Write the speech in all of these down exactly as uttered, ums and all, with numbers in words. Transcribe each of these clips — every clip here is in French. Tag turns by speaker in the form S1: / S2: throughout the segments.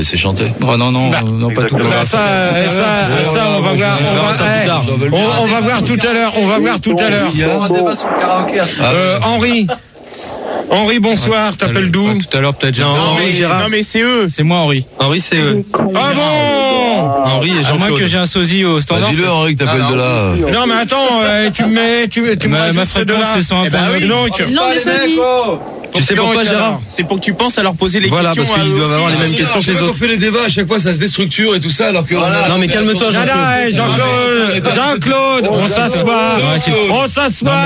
S1: C'est chanté.
S2: Oh non, non, bah, non, pas tout.
S3: Bah, ça, ça, ça, on va voir, on va, on, on va voir tout à l'heure, on va voir tout à l'heure. Euh, Henri. Henri, bonsoir, t'appelles d'où?
S2: Tout à l'heure, peut-être Jean.
S3: Henri, Gérard. Non, mais c'est eux.
S2: C'est moi, Henri.
S1: Henri, c'est eux.
S3: Ah bon?
S2: Henri et Jean-Claude. Moi que j'ai un sosie au standard.
S1: Dis-le, Henri, que t'appelles de là.
S3: Non, mais attends, euh, tu me mets, tu me, tu me
S2: ma fréquence, de là. C'est cent un point neuf.
S3: Donc,
S4: non, des sosies.
S3: Tu sais pourquoi, Gérard? C'est pour que tu penses à leur poser les
S1: voilà,
S3: questions.
S1: Voilà, parce qu'ils doivent avoir les mêmes questions que les autres.
S5: On fait les débats, à chaque fois, ça se déstructure et tout ça, alors que.
S1: Voilà. Non, mais calme-toi,
S3: Jean-Claude. Jean-Claude, Jean-Claude, on s'assoit. On s'assoit.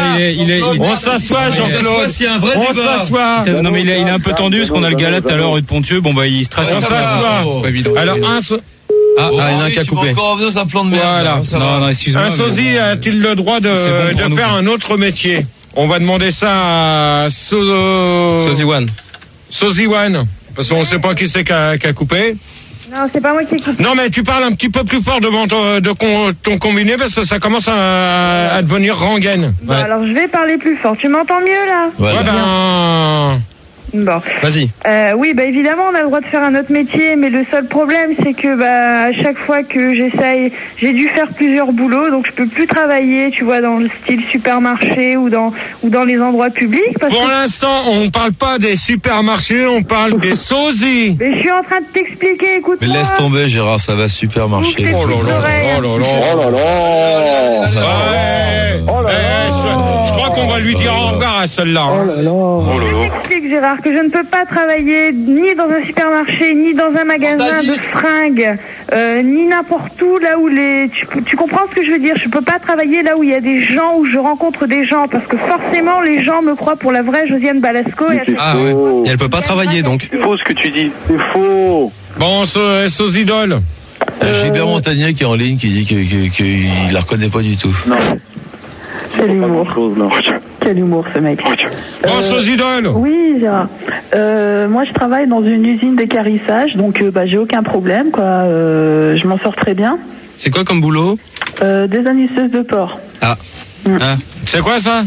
S3: On s'assoit, Jean-Claude. On s'assoit.
S2: Non, mais il est un peu tendu, parce qu'on a le gala tout à l'heure, rue de Pontieux. Bon, bah, il stresse.
S3: On s'assoit. Alors, un.
S2: Ah, oh, ah, il y en a un qui a coupé.
S1: Encore revenir sur un plan de merde.
S3: Voilà.
S2: Non, non, excuse-moi.
S3: Un sosie a-t-il le droit de, bon de faire nous. un autre métier? On va demander ça à so...
S2: Sosie One.
S3: Sosie One. Parce qu'on ne sait pas qui c'est qui a, qui a coupé.
S6: Non, c'est pas moi qui ai coupé.
S3: Non, mais tu parles un petit peu plus fort devant ton, de ton, ton combiné parce que ça commence à, à devenir rengaine.
S6: Bon, ouais. Alors je vais parler plus fort. Tu m'entends mieux là?
S3: Ouais, ben...
S6: Bon.
S2: Vas-y.
S6: Euh, oui, bah évidemment, on a le droit de faire un autre métier, mais le seul problème, c'est que bah à chaque fois que j'essaye, j'ai dû faire plusieurs boulots, donc je peux plus travailler, tu vois, dans le style supermarché ou dans ou dans les endroits publics. Parce
S3: Pour
S6: que...
S3: l'instant, on parle pas des supermarchés, on parle des sosies.
S6: Mais je suis en train de t'expliquer, écoute.
S1: Mais laisse tomber, Gérard, ça va super marcher.
S3: Oh là là, oh là là,
S5: oh là là.
S3: Ouais. Oh là là. Je, je crois qu'on va lui dire au revoir à celle-là.
S5: Oh là là.
S6: Oh là là. Je t'explique, Gérard, que je ne peux pas travailler ni dans un supermarché, ni dans un magasin de fringues, euh, ni n'importe où là où les... Tu, tu comprends ce que je veux dire? Je peux pas travailler là où il y a des gens, où je rencontre des gens, parce que forcément les gens me croient pour la vraie Josiane Balasco. Et,
S2: ah ouais. Et elle peut pas travailler donc.
S5: C'est faux ce que tu dis. C'est faux.
S3: Bon, ce, ce idole.
S1: Euh... Gilbert Montagnier qui est en ligne qui dit qu'il que, que, que la reconnaît pas du tout.
S5: Non.
S7: Quel humour. Quel humour ce mec.
S3: Bon, euh, ce idole.
S7: Oui, Gérard. Euh, moi je travaille dans une usine d'équarrissage, donc euh, bah, j'ai aucun problème, quoi. Euh, je m'en sors très bien.
S2: C'est quoi comme boulot?
S7: euh, Des anisseuses de porc.
S2: Ah.
S7: Mm.
S2: Ah.
S3: C'est quoi ça?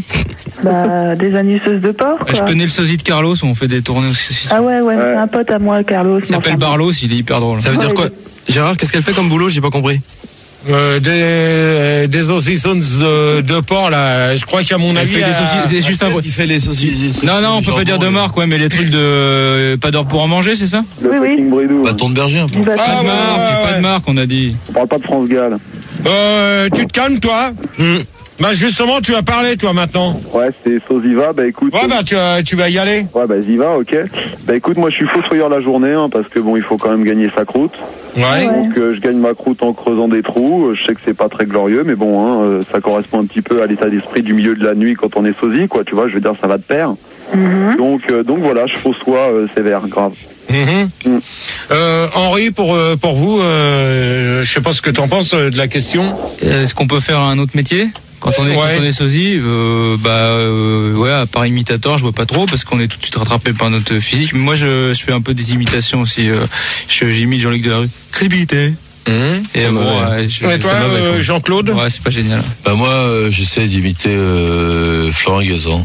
S7: Bah, des anisseuses de porc, quoi.
S2: Je connais le sosie de Carlos, on fait des tournées aussi.
S7: Ah ouais, ouais, ouais. C'est un pote à moi, Carlos.
S2: Il s'appelle Barlos, il est hyper drôle. Ça veut
S7: ouais,
S2: dire quoi?
S7: il...
S2: Gérard, qu'est-ce qu'elle fait comme boulot? J'ai pas compris.
S3: Euh, des des saucissons de, de porc là, je crois qu'à mon avis
S2: fait des saucisses, c'est juste un
S1: il fait les saucisses.
S2: Non non, on peut pas dire de marque, ouais, mais les trucs de pas d'heure pour en manger, c'est ça?
S7: Oui oui.
S1: Bâton de berger un peu.
S2: Pas de marque, pas de marque, on a dit.
S5: On parle pas de France Gall.
S3: Euh, tu te calmes toi? Mm. Bah justement, tu vas parler toi maintenant.
S5: Ouais, c'est Sosiva, bah écoute.
S3: Ouais bah tu, euh, tu vas y aller.
S5: Ouais bah j'y vas, ok. Bah écoute, moi je suis fossoyeur la journée, hein, parce que bon, il faut quand même gagner sa croûte.
S3: Ouais.
S5: Donc euh, je gagne ma croûte en creusant des trous. Je sais que c'est pas très glorieux, mais bon, hein, euh, ça correspond un petit peu à l'état d'esprit du milieu de la nuit quand on est sosie, quoi. Tu vois, je veux dire, ça va de pair. Mm-hmm. Donc euh, donc voilà, je fossoie euh, sévère, grave.
S3: Mm-hmm. Mm. Euh, Henri, pour euh, pour vous, euh, je sais pas ce que t'en penses euh, de la question.
S2: Est-ce qu'on peut faire un autre métier? Quand on est, ouais. quand on est sosie, euh, bah, euh, ouais, à part imitateur, je vois pas trop parce qu'on est tout de suite rattrapé par notre physique. Mais moi, je, je fais un peu des imitations aussi. Euh, j'imite Jean-Luc Delarue. Crédibilité. Mmh. Et bon, ouais, je,
S3: et toi, euh, Jean-Claude?
S2: Ouais, c'est pas génial.
S1: Bah moi, euh, j'essaie d'imiter euh, Florent Gazan.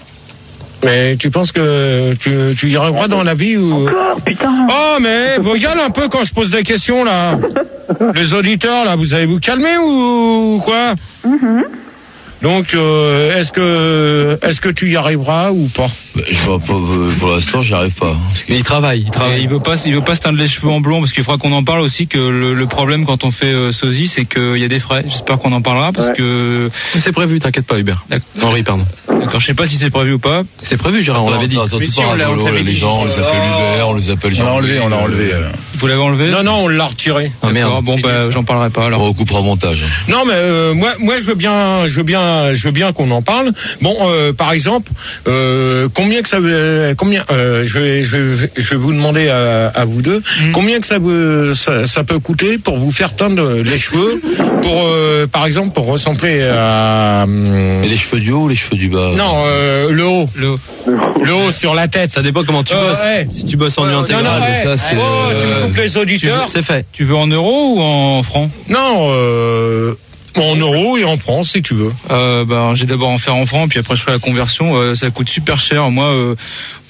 S3: Mais tu penses que tu, tu y arriveras dans la vie ou...
S7: Encore, putain.
S3: Oh, mais regarde un peu quand je pose des questions, là. Les auditeurs, là, vous allez vous calmer ou quoi?
S7: Mm-hmm.
S3: Donc, euh, est-ce que est-ce que tu y arriveras ou pas?
S1: Bah, je vois pas, pour l'instant, j'y arrive pas.
S2: Mais il travaille, il travaille. Il veut pas, il veut pas se teindre les cheveux en blond parce qu'il faudra qu'on en parle aussi que le, le problème quand on fait euh, sosie, c'est qu'il y a des frais. J'espère qu'on en parlera parce ouais. que c'est prévu. T'inquiète pas, Hubert. Henri, pardon. D'accord. Je sais pas si c'est prévu ou pas. C'est prévu, Gérard. On l'avait dit.
S1: Attends, mais si on l'a, on l'avait dit. Les gens, on les appelle Hubert, on les appelle Jean.
S5: On l'a enlevé, on l'a enlevé. Euh...
S2: Vous l'avez enlevé?
S3: Non, non, on l'a retiré.
S2: Ah merde. Bon, bah, j'en parlerai pas alors.
S1: On recoupera au montage.
S3: Non, mais euh, moi, moi, je veux bien, je veux bien, je veux bien qu'on en parle. Bon, euh, par exemple, euh, combien que ça, euh, combien, euh, je vais, je vais, je vais vous demander à, à vous deux, mmh. combien que ça, veut, ça, ça peut coûter pour vous faire teindre les cheveux, pour, euh, par exemple, pour ressembler à.
S1: Euh, Et les cheveux du haut ou les cheveux du bas?
S3: Non, euh, le haut, le haut, le haut sur la tête.
S2: Ça dépend comment tu
S3: euh,
S2: bosses.
S3: Ouais.
S2: Si tu bosses en nuit intégrale,
S3: non, non, ouais.
S2: ça c'est.
S3: Oh, tu me coupes les auditeurs.
S2: C'est fait. Tu veux en euros ou en francs?
S3: Non. Euh... En euros et en francs si tu veux.
S2: Euh, bah, j'ai d'abord en faire en francs, puis après je ferai la conversion. Euh, ça coûte super cher. Moi, euh,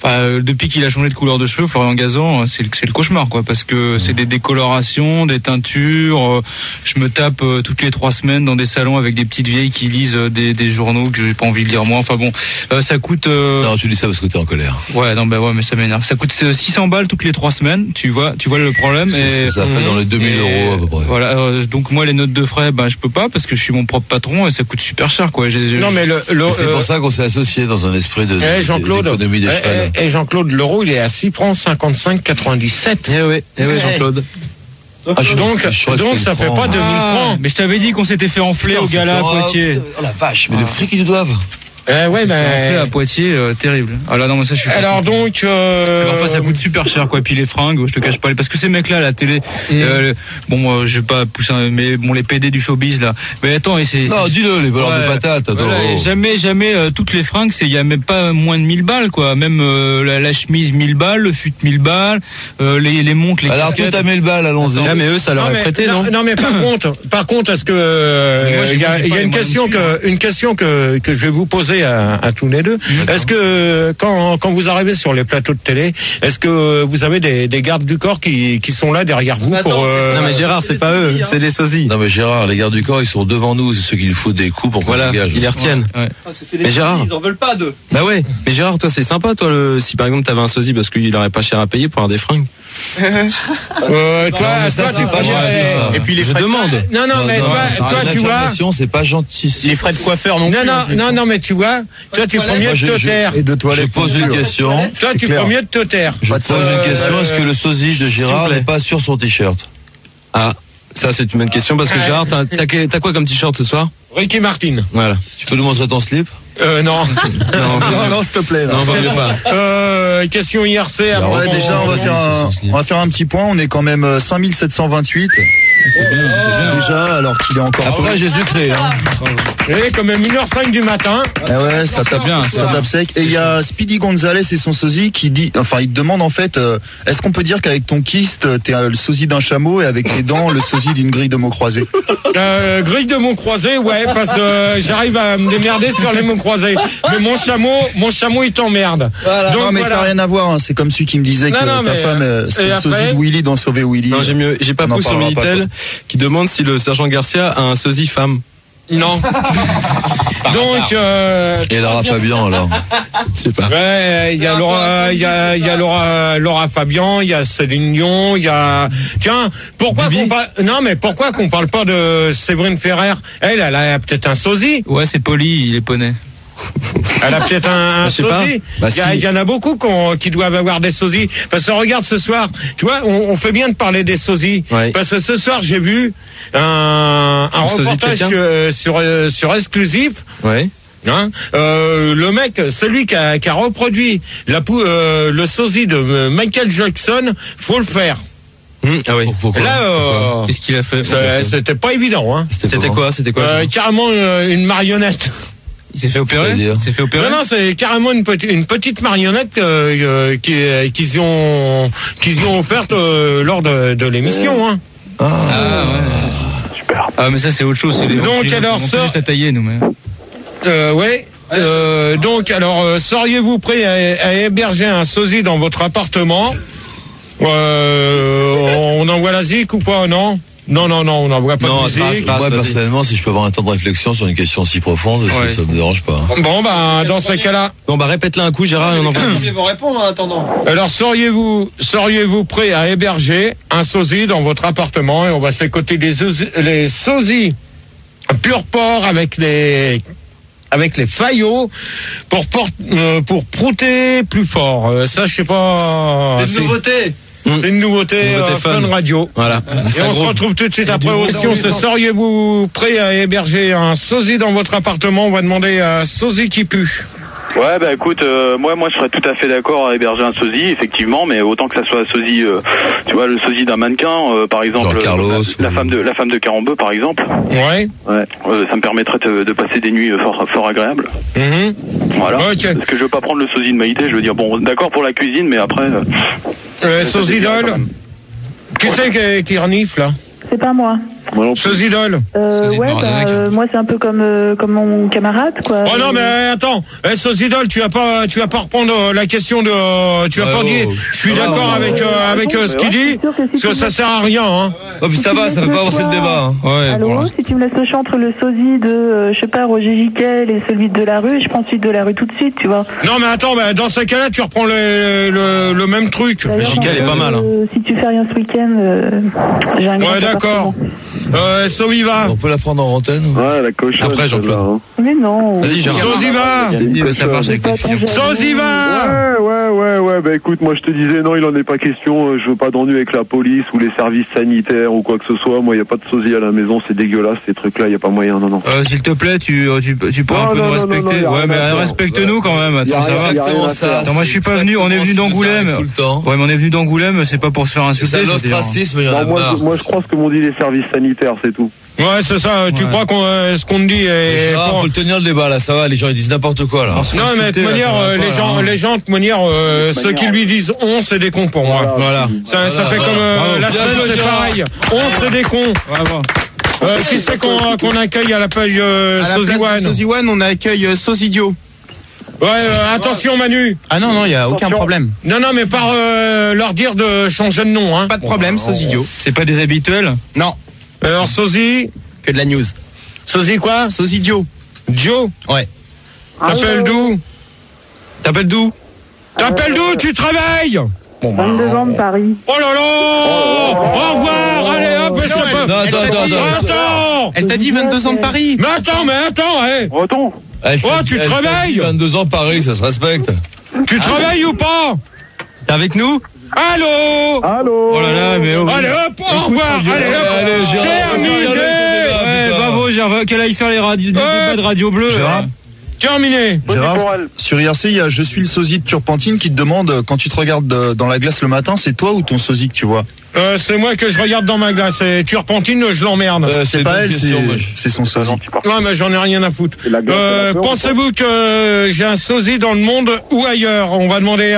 S2: Enfin, depuis qu'il a changé de couleur de cheveux, Florian Gazan, c'est le, c'est le cauchemar, quoi, parce que c'est des décolorations, des teintures. Je me tape euh, toutes les trois semaines dans des salons avec des petites vieilles qui lisent euh, des, des journaux que j'ai pas envie de lire moi. Enfin bon, euh, ça coûte. Euh...
S1: Non, tu dis ça parce que t'es en colère.
S2: Ouais, non, bah ouais, mais ça m'énerve. Ça coûte six cents balles toutes les trois semaines. Tu vois, tu vois le problème.
S1: C'est,
S2: et
S1: c'est ça fait dans les deux mille euros à peu près.
S2: Voilà. Euh, donc moi, les notes de frais, ben bah, je peux pas parce que je suis mon propre patron et ça coûte super cher, quoi. J'ai, j'ai...
S3: Non, mais le, le
S1: c'est
S3: euh...
S1: pour ça qu'on s'est associé dans un esprit de, de
S3: eh, Jean-Claude,
S1: d'économie des cheveux.
S3: Et Jean-Claude, l'euro, il est à six francs cinquante-cinq quatre-vingt-dix-sept.
S4: Eh oui, eh oui, Jean-Claude.
S3: Ah, je donc, je donc ça fait pas deux mille
S2: ah,
S3: francs.
S2: Mais je t'avais dit qu'on s'était fait enfler
S1: Putain,
S2: au gala à Poitiers.
S1: Oh la vache, mais
S2: ah.
S1: le fric qu'ils nous doivent.
S3: Euh, ouais, ben.
S2: Fait à Poitiers, euh, terrible. Ah là, non, mais ça, je suis.
S3: Alors donc. Euh...
S2: Enfin, ça coûte super cher, quoi. Et puis les fringues, je te cache pas, parce que ces mecs-là, à la télé, mmh. euh, bon, euh, je vais pas pousser, un... mais bon, les P D du showbiz là. Mais attends, et c'est.
S1: Non,
S2: c'est...
S1: dis-le, les valeurs ouais, de patates. Attends,
S2: voilà,
S1: oh.
S2: Jamais, jamais euh, toutes les fringues, c'est il y a même pas moins de mille balles, quoi. Même euh, la, la chemise mille balles, le fut mille balles, euh, les les montres, les.
S1: Alors casquettes. Tout à mille balles, allons-y.
S4: Ah, mais eux, ça leur
S3: non,
S4: est
S3: mais,
S4: prêté, non,
S3: non Non, mais par contre, par contre, est-ce que euh, il y a, y a une question que une question que que je vais vous poser à, à tous les deux. D'accord. Est-ce que quand quand vous arrivez sur les plateaux de télé, est-ce que vous avez des, des gardes du corps qui qui sont là derrière vous
S4: Attends,
S3: pour euh...
S4: Non mais Gérard, c'est pas eux, c'est les sosies.
S1: Non mais Gérard, les gardes du corps, ils sont devant nous, c'est ceux qui nous foutent des coups pour qu'on
S4: voilà,
S1: dégage.
S4: Ils les retiennent.
S2: Ouais. Ouais.
S8: Parce que c'est les
S4: mais
S8: sosies,
S4: Gérard,
S8: ils en veulent pas d'eux.
S4: Bah ouais, mais Gérard, toi c'est sympa, toi, le... si par exemple t'avais un sosie parce qu'il aurait pas cher à payer pour avoir des fringues.
S3: euh, toi,
S1: non, ça,
S3: toi,
S1: c'est pas gentil, ça.
S3: Et puis les
S4: je demande.
S3: De... Non, non, non, mais non, toi,
S1: non,
S3: toi, tu vois.
S1: C'est pas gentil.
S3: Les frais de coiffeur non, non plus. Non, non, non, mais tu vois, toi, tu ferais mieux de te taire.
S9: Et de toilette.
S1: Je pose une question.
S3: Toi, tu ferais mieux de te taire.
S1: Je pose une question. Est-ce que le sosie de Gérard n'est pas sur son t-shirt?
S4: Ah, ça c'est une bonne question parce que Gérard, t'as, t'as, t'as quoi comme t-shirt ce soir?
S3: Ricky Martin.
S4: Voilà.
S1: Tu peux nous montrer ton slip?
S3: Euh, non.
S9: non, non, non, s'il te plaît. Là.
S4: Non, vaut mieux pas.
S3: Euh, question I R C.
S9: Alors, ouais, déjà, on va faire un, on va faire un petit point. On est quand même cinq mille sept cent vingt-huit.
S2: C'est bien, c'est bien.
S9: Déjà, alors qu'il est encore.
S1: Après Jésus-Christ, hein.
S3: Et quand même une heure cinq du matin.
S9: Eh ouais, ça tape bien, ça tape sec. Et il y a Speedy Gonzalez et son sosie qui dit, enfin, il te demande en fait, euh, est-ce qu'on peut dire qu'avec ton kyste, t'es le sosie d'un chameau et avec tes dents, le sosie d'une grille de mots croisés?
S3: Euh, grille de mots croisés, ouais, parce que euh, j'arrive à me démerder sur les mots croisés. Mais mon chameau, mon chameau, il t'emmerde.
S9: Voilà. Donc, non, mais voilà. Ça n'a rien à voir. Hein. C'est comme celui qui me disait non, que non, ta femme, euh, c'était le sosie de Willy dans Sauver Willy.
S4: Non, j'ai mieux, j'ai pas poussé sur Minitel qui demande si le sergent Garcia a un sosie femme.
S3: Non. Donc, euh,
S1: et Laura Fabian alors.
S4: Je sais pas.
S3: Ouais, il y a Laura, il y a, il y a Laura, Laura Fabian, il y a Céline Dion, il y a. Tiens, pourquoi Bibi qu'on parle Non, mais pourquoi qu'on parle pas de Séverine Ferrer? Elle, elle a peut-être un sosie.
S2: Ouais, c'est Poli, il est poney.
S3: Elle a peut-être un, un sosie.
S4: Bah,
S3: il, y a,
S4: si.
S3: il y en a beaucoup qui doivent avoir des sosies. Parce que regarde ce soir, tu vois, on, on fait bien de parler des sosies.
S4: Ouais.
S3: Parce que ce soir, j'ai vu un, un reportage sur, sur, sur exclusif.
S4: Ouais.
S3: Hein euh, le mec, celui qui a, qui a reproduit la, euh, le sosie de Michael Jackson, faut le faire.
S4: Mmh, ah oui.
S1: Pourquoi
S3: là, euh,
S2: qu'est-ce qu'il a fait?
S3: C'était pas évident, hein.
S4: C'était, c'était quoi? C'était quoi?
S3: Euh, carrément euh, une marionnette.
S2: Il s'est fait opérer. Il s'est fait opérer.
S3: Non, non, c'est carrément une petite, une petite marionnette euh, qui, qu'ils ont, qu'ils ont offerte euh, lors de, de l'émission. Hein.
S2: Ah, ah ouais. Super. Ah, mais ça c'est autre chose. C'est les
S3: donc
S2: les,
S3: alors ça.
S2: T'as taillé nous, mais.
S3: Euh, ouais. Euh, donc alors, euh, seriez-vous prêt à, à héberger un sosie dans votre appartement? Euh, on envoie la zik ou pas, non? Non, non, non, on n'envoie pas
S4: non,
S3: de musique.
S1: Moi, personnellement, si je peux avoir un temps de réflexion sur une question si profonde, ouais. ça, ça me dérange pas.
S3: Bon, bah, dans ce cas-là.
S4: Bon, bah, répète-la un coup, Gérard, et on en va.
S8: Ils vont répondre en attendant.
S3: Alors, seriez-vous, seriez-vous prêt à héberger un sosie dans votre appartement? Et on va s'écouter les, les sosies pur porc avec les, avec les faillots pour, pour, euh, pour prouter plus fort. Euh, ça, je sais pas.
S8: C'est une nouveauté.
S3: C'est une nouveauté, nouveauté euh, Fun Radio.
S4: Voilà.
S3: Et on se retrouve tout de suite après aussi. On se seriez-vous prêt à héberger un sosie dans votre appartement? On va demander à sosie qui pue.
S5: Ouais, bah écoute, euh, moi, moi, je serais tout à fait d'accord à héberger un sosie, effectivement, mais autant que ça soit un sosie, euh, tu vois, le sosie d'un mannequin, euh, par exemple,
S1: Carlos,
S5: la, la femme de la femme de Carambeu, par exemple.
S3: Ouais.
S5: Ouais. Euh, ça me permettrait de, de passer des nuits fort, fort agréables.
S3: Mm-hmm.
S5: Voilà.
S3: Okay.
S5: Parce que je veux pas prendre le sosie de Maïté. Je veux dire, bon, d'accord pour la cuisine, mais après. Euh,
S3: euh, sosie d'Ol. Qui c'est qui, qui renifle là?
S7: C'est pas moi.
S3: Sosidol.
S7: Euh, ouais, bah, euh, moi c'est un peu comme euh, comme mon camarade, quoi.
S3: Oh non, mais attends, eh, Sosidol, tu vas pas, tu vas pas reprendre euh, la question de, euh, tu vas
S1: ouais,
S3: pas
S1: oh,
S3: dire. Je suis
S1: oh,
S3: d'accord
S1: oh,
S3: avec
S1: oh,
S3: euh, avec euh, ce qu'il dit, parce que ça sert à rien, hein.
S1: Oh, puis ça va, ça fait pas avancer le débat. Hein.
S7: Ouais. Allô, si tu me laisses le choix entre le sosie de, euh, je sais pas, Roger Giquel et celui de la rue, je prends celui de la rue tout de suite, tu vois.
S3: Non, mais attends, bah, dans ce cas-là, tu reprends le le, le même truc.
S4: Giquel est pas mal. Hein.
S7: Euh, si tu fais rien ce week-end, euh, j'ai un grand
S3: Ouais, d'accord. Euh, Soziva.
S1: On peut la prendre en antenne.
S5: Ouais, la cochonne.
S4: Après, Jean-Claude.
S5: Hein.
S7: Mais non.
S4: Vas-y, Jean.
S3: Soziva.
S2: Ça marche avec les filles.
S3: Soziva.
S5: Ouais, ouais, ouais, ouais. Bah écoute, moi je te disais, non, il en est pas question. Je veux pas d'ennui avec la police ou les services sanitaires ou quoi que ce soit. Moi, il y a pas de sosie à la maison. C'est dégueulasse ces trucs-là. Il y a pas moyen, non, non.
S2: Euh, S'il te plaît, tu tu tu pourras un peu nous respecter. Ouais, mais respecte-nous quand même. Ça va. Non, moi je suis pas venu. On est venu d'Angoulême. Ouais, mais on est venu d'Angoulême. C'est pas pour se faire insulter.
S1: C'est l'ostracisme. Il y en a marre.
S5: Moi, je crois ce que m'ont dit les services sanitaires, c'est tout.
S3: Ouais, c'est ça. Tu
S2: Ouais.
S3: crois qu'on euh, ce qu'on te dit est.
S1: Ah,
S3: bon.
S1: faut le tenir le débat là, ça va. Les gens ils disent n'importe quoi là.
S3: Non, mais de toute manière, euh, les gens, les gens, de toute manière, euh, ceux qui lui disent on, c'est des cons pour moi. Voilà. Ça, ça fait comme euh, la semaine, c'est pareil. On, c'est des cons. Euh, qui c'est qu'on qu'on accueille à la page euh, Soziwan?
S10: Soziwan, on accueille euh, Sosidio.
S3: Ouais, euh, attention Manu.
S10: Ah non, non, il y a aucun problème.
S3: Non, non, mais par euh, leur dire de changer de nom, hein.
S10: Pas de problème, Sosidio.
S2: C'est pas des habituels?
S10: Non.
S3: Alors Sozi.
S10: Que de la news.
S3: Sozi quoi?
S10: Sosidio.
S3: Joe.
S10: Ouais.
S3: T'appelles d'où?
S2: T'appelles d'où?
S3: T'appelles d'où? Tu travailles?
S7: vingt-deux ans de Paris.
S3: Oh là là! Au revoir! Allez hop, je te
S1: Non, attends, attends, attends.
S3: Attends!
S10: Elle t'a dit vingt-deux ans de Paris.
S3: Mais attends, mais attends, hé!
S5: Attends.
S3: Oh, tu te réveilles?
S1: vingt-deux ans Paris, ça se respecte.
S3: Tu travailles ou pas?
S2: T'es avec nous?
S3: Allô?
S5: Allô?
S2: Oh là là, mais oh,
S3: Allez hop, au revoir! Allez hop!
S1: Allez, Gérard,
S3: Terminé!
S2: Ouais, bravo, Gérard, qu'elle aille faire les radios, les débats de Radio Bleu.
S9: Gérard,
S3: Terminé!
S9: Gérard, sur I R C, il y a Je suis le sosie de Turpentine qui te demande, quand tu te regardes de- dans la glace le matin, c'est toi ou ton sosie que tu vois?
S3: Euh, c'est moi que je regarde dans ma glace. Et Turpentine, je l'emmerde.
S1: Euh,
S9: C'est
S1: une
S9: pas
S1: bonne
S9: elle,
S1: question,
S9: c'est-
S1: moi, je-
S9: c'est son sosie.
S3: Non, mais j'en ai rien à foutre.
S5: Et la glace,
S3: Euh,
S5: elle a peur,
S3: pensez-vous que j'ai un sosie dans le monde ou ailleurs? On va demander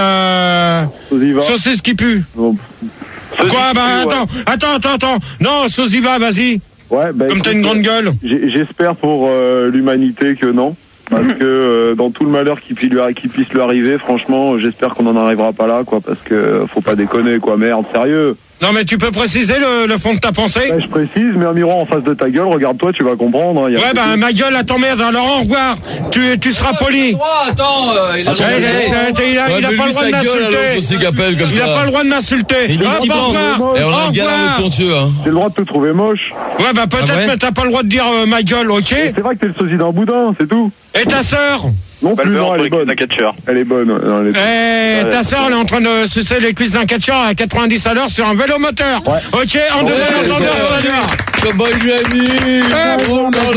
S3: à
S5: Soziva.
S3: Saucisse qui pue.
S5: Non.
S3: Quoi? Bah, attends, attends, attends, attends. Non, Soziva, vas-y.
S5: Ouais, bah,
S3: Comme t'as
S5: écoute,
S3: une grande gueule.
S5: j'ai- J'espère pour euh, l'humanité que non. Parce que euh, dans tout le malheur qui, puis lui, qui puisse lui arriver, franchement, j'espère qu'on n'en arrivera pas là, quoi. Parce que faut pas déconner, quoi. Merde, sérieux.
S3: Non, mais tu peux préciser le, le fond de ta pensée?
S5: Bah, je précise, mets un miroir en face de ta gueule, regarde-toi, tu vas comprendre. Hein, y a
S3: Ouais,
S5: pas
S3: bah,
S5: de-
S3: ma gueule, à t'emmerde. Alors, au revoir. Tu, tu seras poli.
S8: Attends, euh, il a
S3: Ouais, il a, il a- il a pas le droit de m'insulter. Il a pas le droit de m'insulter.
S1: Il dit
S3: Hop,
S1: qu'il
S3: au
S1: pense.
S3: revoir.
S1: Et on
S3: Au
S1: a le galère
S3: revoir.
S1: de ponteux, hein.
S5: J'ai le droit de te trouver moche.
S3: Ouais, bah, peut-être,
S2: Ah ouais
S3: mais t'as pas le droit de dire euh, ma gueule, ok?
S5: C'est vrai que t'es le sosie d'un boudin, c'est tout.
S3: Et ta sœur?
S5: Non plus, non, elle est bonne. Elle est bonne. Non, elle est-
S3: Eh, ta sœur, elle est en train de sucer les cuisses d'un catcheur à quatre-vingt-dix à l'heure sur un vélo moteur.
S5: Ouais.
S3: Ok, en deux entendeurs, salut.
S1: Comment il lui a mis?
S3: Eh,
S1: Oh là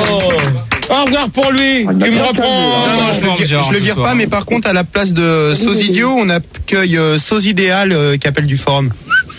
S1: là.
S3: Au revoir pour lui. Tu me reprends.
S10: Non, non, je le vire, je le vire pas, mais par contre, à la place de Sosidio, on accueille euh, Sosidéal euh, qui appelle du forum.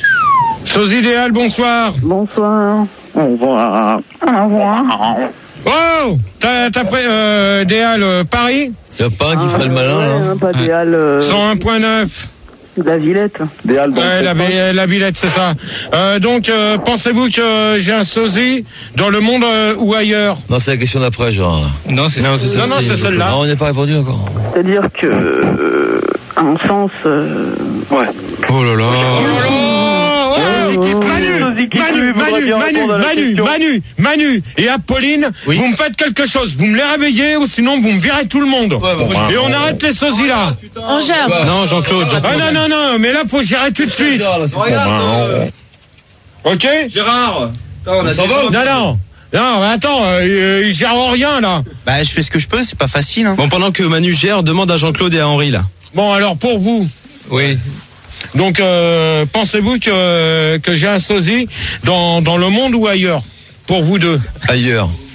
S3: Sos idéal, bonsoir.
S7: Bonsoir.
S5: Au revoir.
S7: Au revoir.
S3: Oh, t'as, t'as pris, euh, Déal, euh, Paris?
S1: Y'a pas un qui ferait le malin,
S7: Ouais,
S1: là?
S7: hein, pas des halles, euh,
S3: cent un point neuf.
S7: la Villette.
S5: Des halles dans
S3: Ouais,
S5: le
S3: la,
S5: septembre.
S3: la Villette, c'est ça. Euh, donc, euh, pensez-vous que j'ai un sosie dans le monde euh, ou ailleurs?
S1: Non, c'est la question d'après, genre.
S2: Non, c'est
S3: Non, c'est, non, non, c'est celle-là.
S1: Non, on n'est pas répondu encore.
S7: C'est-à-dire que, euh, à mon sens, euh,
S5: Ouais.
S2: Oh là là.
S3: Oh là là. Ouais. Manu,
S5: Sosie qui
S3: Manu,
S5: pue, voudrait
S3: Manu,
S5: bien
S3: Manu,
S5: répondre à la
S3: Manu,
S5: question.
S3: Manu, Manu et Apolline,
S10: Oui.
S3: vous me faites quelque chose. Vous me les réveillez ou sinon vous me virez tout le monde. Et on arrête les sosies là.
S11: On gère.
S2: Non, Jean-Claude.
S3: Ah non, non, non, mais là faut gérer tout de suite.
S8: Regarde, euh,
S3: Ok?
S8: Gérard. Attends, on a
S1: s'en
S8: déjà-
S1: va,
S3: Non, non. Non, mais attends, euh, il gère rien là.
S10: Bah, je fais ce que je peux, c'est pas facile. Hein.
S4: Bon, pendant que Manu gère, demande à Jean-Claude et à Henri, là.
S3: Bon, alors pour vous.
S2: Oui.
S3: Donc, euh, pensez-vous que, que j'ai un sosie dans, dans le monde ou ailleurs? Pour vous deux.
S1: Ailleurs.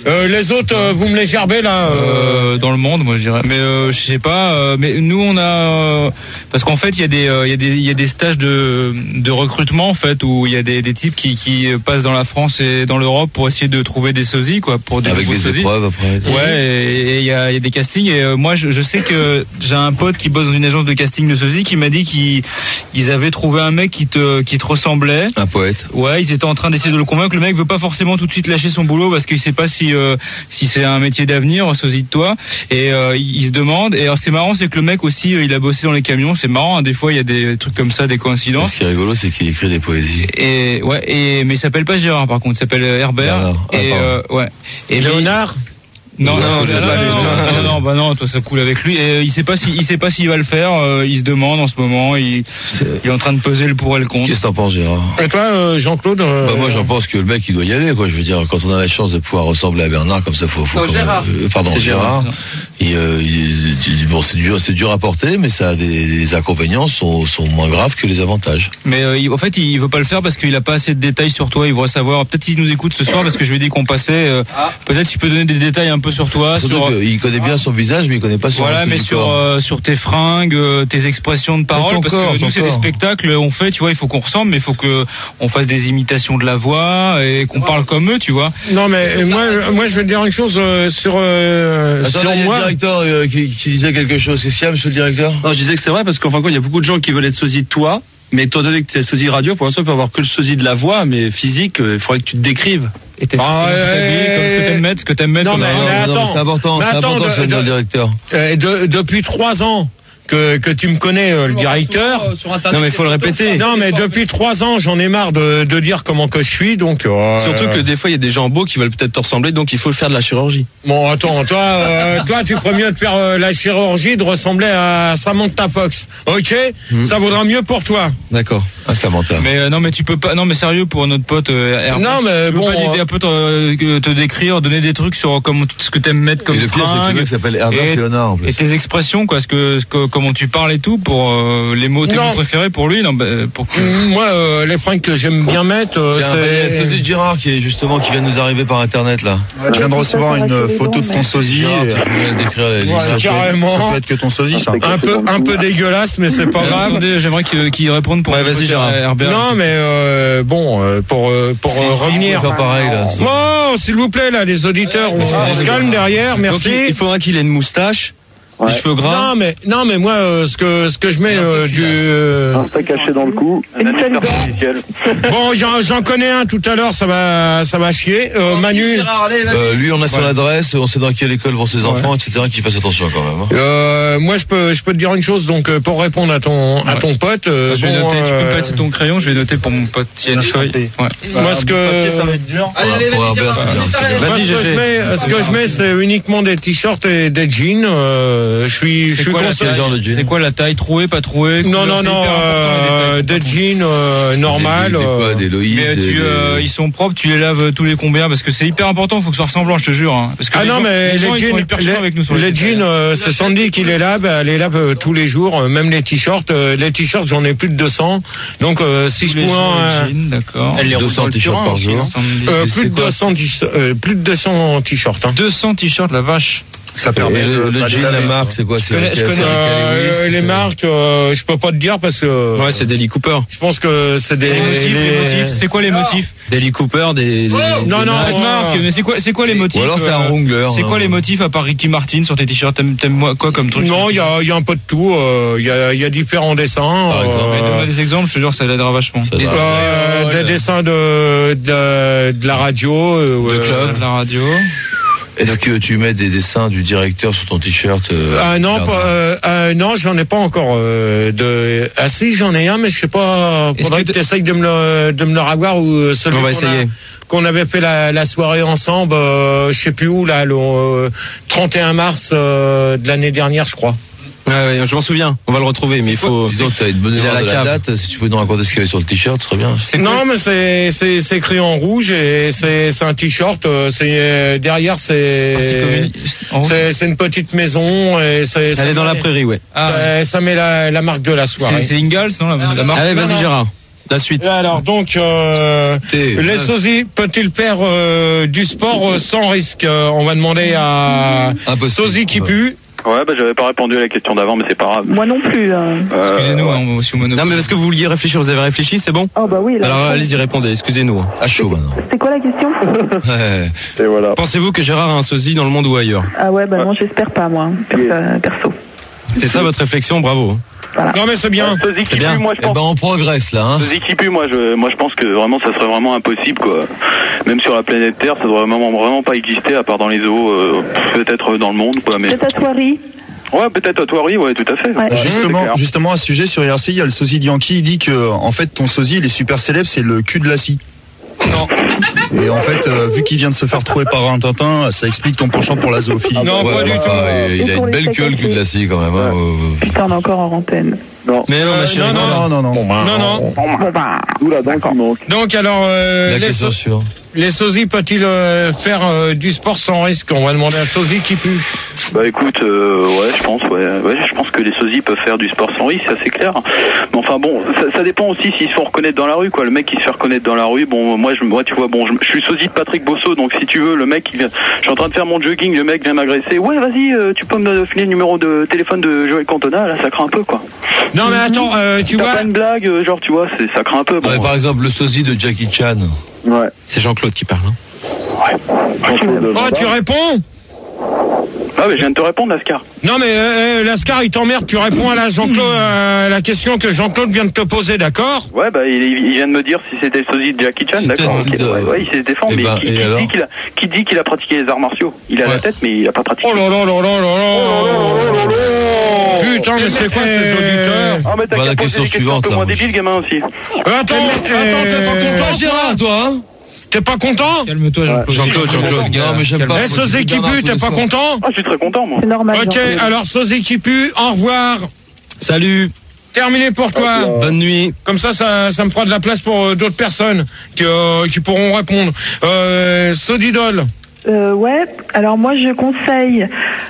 S3: Euh, les autres, euh, vous me les gerbez là euh...
S2: Euh, dans le monde, moi je dirais. Mais euh, je sais pas. Euh, mais nous on a euh, parce qu'en fait il y a des euh, il y a des il y a des stages de de recrutement en fait où il y a des des types qui qui passent dans la France et dans l'Europe pour essayer de trouver des sosies quoi pour des
S1: avec des sosies. Épreuves après.
S2: Ouais. Et il y a il y a des castings et euh, moi je, je sais que j'ai un pote qui bosse dans une agence de casting de sosies qui m'a dit qu'ils ils avaient trouvé un mec qui te qui te ressemblait.
S1: Un poète.
S2: Ouais, ils étaient en train d'essayer de le convaincre. Le mec veut pas forcément tout de suite lâcher son boulot parce qu'il sait pas si euh, si c'est un métier d'avenir, sosie de toi. Et euh, il, il se demande. Et alors c'est marrant, c'est que le mec aussi, il a bossé dans les camions. C'est marrant. Hein, des fois, il y a des trucs comme ça, des coïncidences.
S1: Ce qui est rigolo, c'est qu'il écrit des poésies.
S2: Et ouais. Et mais il s'appelle pas Gérard, par contre, il s'appelle Herbert.
S1: Ah,
S2: et euh, ouais. Et
S3: Léonard.
S2: Non, non, non,
S1: non,
S2: non, non, non, non, bah non, toi ça coule avec lui. Et il sait pas si, il sait pas s'il va le faire. Euh, il se demande en ce moment. Il, il est en train de peser le pour et le contre.
S1: Qu'est-ce que t'en penses, Gérard?
S3: Et toi, euh, Jean-Claude euh...
S1: Bah moi, j'en pense que le mec, il doit y aller, quoi. Je veux dire, quand on a la chance de pouvoir ressembler à Bernard, comme ça, faut. faut
S8: non, Gérard.
S1: Euh, pardon,
S2: c'est
S1: Gérard.
S2: Gérard.
S1: Et, euh, il, il, bon, c'est dur, c'est dur à porter, mais ça a des, des inconvénients sont, sont moins graves que les avantages.
S2: Mais euh, il, en fait, il veut pas le faire parce qu'il a pas assez de détails sur toi. Il voudrait savoir. Peut-être qu'il nous écoute ce soir parce que je lui ai dit qu'on passait. Euh, ah. Peut-être tu peux donner des détails un peu sur toi.
S1: Surtout
S2: sur
S1: il connaît bien son visage, mais il connaît pas son.
S2: Voilà, mais sur euh, sur tes fringues, euh, tes expressions de parole, parce corps, que nous c'est des spectacles, on fait, tu vois, il faut qu'on ressemble, mais il faut que on fasse des imitations de la voix et qu'on parle comme eux, tu vois.
S3: Non, mais moi, moi, je vais te dire une chose euh, sur. Euh,
S1: Attends,
S3: sur
S1: il y a
S3: moi.
S1: le directeur euh, qui, qui disait quelque chose. Qu'est-ce qu'il y a, monsieur le directeur?
S4: Non, je disais que c'est vrai parce qu'en fin de compte, il y a beaucoup de gens qui veulent être sosie de toi. Mais étant donné que tu es sosie radio, pour l'instant, tu peux avoir que le sosie de la voix, mais physique, il faudrait que tu te décrives.
S2: Et t'es ah, ouais, comme ce que t'aimes mettre, ce que t'aimes mettre.
S3: Non, mais, mais attends,
S1: non, c'est important, c'est
S3: attends,
S1: important,
S3: de,
S1: de, le directeur.
S3: Euh, de, depuis trois ans que que tu me connais, euh, le directeur.
S4: Sur, sur Internet, non, mais il faut le répéter.
S3: Non, mais depuis trois ans, j'en ai marre de de dire comment que je suis, donc. Euh,
S4: Surtout que des fois, il y a des gens beaux qui veulent peut-être te ressembler, donc il faut faire de la chirurgie.
S3: Bon, attends, toi, euh, toi, tu ferais mieux de faire euh, la chirurgie, de ressembler à Samantha Fox, ok? Mmh. Ça vaudra mieux pour toi.
S4: D'accord.
S1: Ah, Samantha.
S2: Mais euh, non, mais tu peux pas. Non, mais sérieux pour notre pote. Euh, Herbert,
S3: non, mais
S2: tu
S3: bon.
S2: peux pas l'aider un peu te, euh, te décrire, donner des trucs sur comment ce que t'aimes mettre comme
S1: et le pire, c'est que le mec s'appelle Herbert Léonard en plus.
S2: Et tes expressions, quoi, ce que, ce que comment tu parles et tout, pour euh, les mots, tes mots préférés pour lui, non, bah, pour que...
S3: Moi, euh, les fringues que j'aime bien mettre, euh,
S1: c'est. C'est sosie de Gérard qui est justement qui vient de nous arriver par internet là.
S9: Je viens de recevoir une photo de son sosie.
S1: Tu peux décrire la liste.
S3: Carrément.
S9: Ça peut être que ton sosie, ça.
S3: Un peu, un peu dégueulasse, mais c'est pas grave.
S2: Attendez, j'aimerais qu'il qu'il réponde pour.
S4: Ouais, vas-y, Gérard.
S2: Herbert.
S3: Non, mais euh, bon, euh, pour euh, pour euh, revenir.
S1: Faire pareil là.
S3: Oh, s'il vous plaît, là, les auditeurs, on, on se calme derrière, merci.
S4: Donc, il faudra qu'il ait une moustache.
S5: Ouais.
S4: Les cheveux gras.
S3: Non mais non mais moi euh, ce que ce que je mets euh, du euh...
S5: un steak caché dans le cou.
S6: Une seule
S3: Bon, j'en j'en connais un tout à l'heure, ça va ça va chier. Euh, oh, Manu.
S1: Euh, lui, on a son ouais. adresse, on sait dans quelle école vont ses enfants, ouais. et cetera. Qu'il fasse attention quand même. Hein.
S3: Euh, moi, je peux je peux te dire une chose. Donc pour répondre à ton ouais. à ton pote, euh,
S2: je vais
S3: bon,
S2: noter.
S3: Euh...
S2: Tu peux me passer ton crayon, je vais noter pour mon pote. Il y a une feuille. Ouais.
S3: Bah, moi, ce que
S9: papier, ça va être dur.
S8: Allez, allez,
S3: vas-y, ce que je mets, ce que je mets, c'est uniquement des t-shirts et des jeans. Euh, je suis
S2: C'est quoi, c'est quoi la taille, trouée, pas trouée?
S3: Non, non, non, euh, des jeans euh, normales.
S1: Des, des, quoi, des Loïs,
S2: mais
S1: des,
S2: tu, euh, ils sont propres, tu les laves tous les combien? Parce que c'est hyper important, il faut que ce soit ressemblant, je te jure. Hein. Parce que
S3: ah
S2: les
S3: non,
S2: gens,
S3: mais
S2: les,
S3: les
S2: gens,
S3: jeans,
S2: ils sont hyper chiants avec nous sur les,
S3: les jeans, euh, c'est Sandy qui les lave, elle les lave euh, tous les jours, euh, même les t-shirts. Euh, les t-shirts, j'en ai plus de deux cents. Donc, euh, si je pouvais.
S2: Euh, d'accord.
S1: deux cents t-shirts par jour.
S3: Euh, plus, de deux cents euh, plus de deux cents t-shirts. Hein.
S2: deux cents t-shirts, la vache.
S9: Ça permet
S1: et le,
S9: de
S1: le jean, la marque, c'est quoi?
S2: Je connais, je connais
S3: euh, les marques, euh, je peux pas te dire parce que.
S4: Ouais, c'est des Lee Cooper.
S3: Je pense que c'est des.
S2: Les motifs,
S3: les...
S2: les motifs. C'est quoi les motifs?
S4: Des Lee Cooper, des. des
S3: oh non,
S4: des
S3: non,
S2: marques. marque. Mais c'est quoi, c'est quoi les motifs?
S1: Ou alors c'est un Wrangler.
S2: C'est quoi les motifs à part Ricky Martin sur tes t-shirts? T'aimes, t'aimes quoi comme truc?
S3: Non, il y a, il y a un peu de tout. Il euh, y a, il y a différents dessins.
S2: Par exemple,
S3: euh,
S2: donne-moi des exemples. Je te jure, ça l'aidera vachement.
S1: Ça
S3: des, euh, des dessins de, de, de la radio, euh,
S2: de club, de la radio.
S1: Est-ce que tu mets des dessins du directeur sur ton t-shirt?
S3: euh, Ah non, pas, euh, euh, non, j'en ai pas encore. Euh, de... Ah si, j'en ai un, mais je sais pas. Faudrait que, que tu essayes de me le, de me le ravoir ou celui
S4: on va
S3: qu'on,
S4: essayer.
S3: A, qu'on avait fait la, la soirée ensemble. Euh, je sais plus où là, le euh, trente et un mars euh, de l'année dernière, je crois.
S4: Ouais, ouais, je m'en souviens. On va le retrouver, mais il faut.
S1: Disons que tu as une bonne mémoire de la date. Si tu peux nous raconter ce qu'il y avait sur le t-shirt, ce serait bien.
S3: C'est non, mais c'est c'est c'est écrit en rouge et c'est c'est un t-shirt. C'est derrière, c'est c'est c'est une petite maison et c'est.
S4: Elle est dans la prairie, ouais.
S3: Ah, ça, ça met la la marque de la soirée.
S2: C'est, c'est Ingalls, non la, la marque.
S4: Allez, vas-y, Gérard.
S11: La suite.
S3: Alors donc, euh, les sosies peut-il faire euh, du sport euh, sans risque euh, On va demander à Sosie qui pue.
S5: Ouais, bah j'avais pas répondu à la question d'avant, mais c'est pas grave.
S7: Moi non plus. Euh...
S11: Excusez-nous, hein, monsieur Mono. Non, mais parce que vous vouliez réfléchir, vous avez réfléchi, c'est bon?
S7: Oh bah oui. Là,
S11: alors allez-y, répondez, excusez-nous. À chaud maintenant.
S7: C'était quoi la question?
S11: Ouais.
S5: Et voilà.
S11: Pensez-vous que Gérard a un sosie dans le monde ou ailleurs?
S7: Ah ouais, bah non, j'espère pas, moi, perso. perso.
S11: C'est ça votre réflexion, bravo.
S3: Voilà. Non mais c'est bien.
S5: Euh,
S11: c'est bien.
S5: Pue, moi, je pense...
S1: Eh ben on progresse là. Hein.
S5: Sosie qui pue, moi je, moi je pense que vraiment ça serait vraiment impossible quoi. Même sur la planète Terre, ça devrait vraiment, vraiment pas exister à part dans les eaux, euh, peut-être dans le monde quoi. Mais...
S7: Peut-être à Thoiry.
S5: Ouais, peut-être à Thoiry, ouais, tout à fait.
S7: Ouais.
S9: Justement, justement, à ce sujet sur R C, il y a le sosie de Yankee, il dit que en fait ton sosie il est super célèbre, c'est le cul de la scie.
S3: Non.
S9: Et en fait, euh, vu qu'il vient de se faire trouver par un Tintin, ça explique ton penchant pour la zoophilie.
S3: Non,
S1: ouais,
S3: pas du
S1: bah,
S3: tout.
S1: Euh, il a une belle queue le cul de la scie quand même. Hein, euh...
S7: Putain, on est encore en antenne.
S5: Non.
S11: Mais non, ma chérie,
S3: non,
S9: non, non, non, non.
S3: Non, non.
S7: Bon bah.
S5: D'où la dent qui manque.
S3: Donc alors, euh,
S1: La
S3: les,
S1: question
S3: so-
S1: sûre.
S3: les sosies peut-il euh, faire euh, du sport sans risque On va demander à Sosie qui pue.
S5: Bah écoute, euh, ouais, je pense, ouais, ouais, je pense que les sosies peuvent faire du sport sans risque, ça c'est clair. Mais enfin bon, ça, ça dépend aussi s'ils se font reconnaître dans la rue, quoi. Le mec qui se fait reconnaître dans la rue, bon, moi, je, moi, tu vois, bon, je, je suis sosie de Patrick Bosso, donc si tu veux, le mec, il vient, je suis en train de faire mon jogging, le mec vient m'agresser. Ouais, vas-y, euh, tu peux me filer le numéro de téléphone de Joël Cantona, là, ça craint un peu, quoi.
S3: Non mais attends, euh, tu
S5: T'as
S3: vois.
S5: pas une blague, euh, genre, tu vois, c'est, ça craint un peu. Bon,
S1: Ouais, par exemple le sosie de Jackie Chan.
S5: Ouais.
S11: C'est Jean-Claude qui parle. Hein.
S3: Oh, tu réponds
S5: Ah, mais je viens de te répondre, Lascar.
S3: Non mais euh, Lascar, il t'emmerde. Tu réponds à la Jean-Claude, euh, la question que Jean-Claude vient de te poser, d'accord?
S5: Ouais, bah, il, il vient de me dire si c'était le sosie de Jackie Chan, d'accord. Okay,
S1: de...
S5: ouais, ouais, il s'est défendu,
S1: Eh
S5: mais
S1: ben,
S5: qui,
S1: et
S5: qui,
S1: alors
S5: dit qu'il a, qui dit qu'il a pratiqué les arts martiaux? Il a
S3: Ouais.
S5: la tête, mais il a pas pratiqué.
S3: Oh là là là là là là. Putain, mais c'est quoi ces auditeurs?
S5: Ah, mais t'as
S1: Bah,
S5: qu'à
S1: la
S5: poser
S1: question
S5: des questions un
S1: suivante,
S5: peu
S1: là,
S5: moins
S1: moi.
S5: débiles, gamin, aussi.
S3: Euh, Attends, attends, t'es pas content,
S1: Gérard, toi, hein?
S3: T'es pas content?
S2: Calme-toi, Jean-Claude.
S11: Jean-Claude, Jean-Claude.
S1: Non, mais j'aime pas.
S3: Eh, Sosie qui pue, t'es pas content?
S5: Ah, je suis très content, moi.
S7: C'est normal.
S3: Ok,
S7: Jean-Claude.
S3: alors Sosie qui pue, au revoir.
S11: Salut,
S3: Terminé pour toi.
S11: bonne nuit.
S3: Comme ça, ça, ça me fera de la place pour euh, d'autres personnes qui, euh, qui pourront répondre. Euh, Sodidol.
S7: Euh, ouais, alors moi je conseille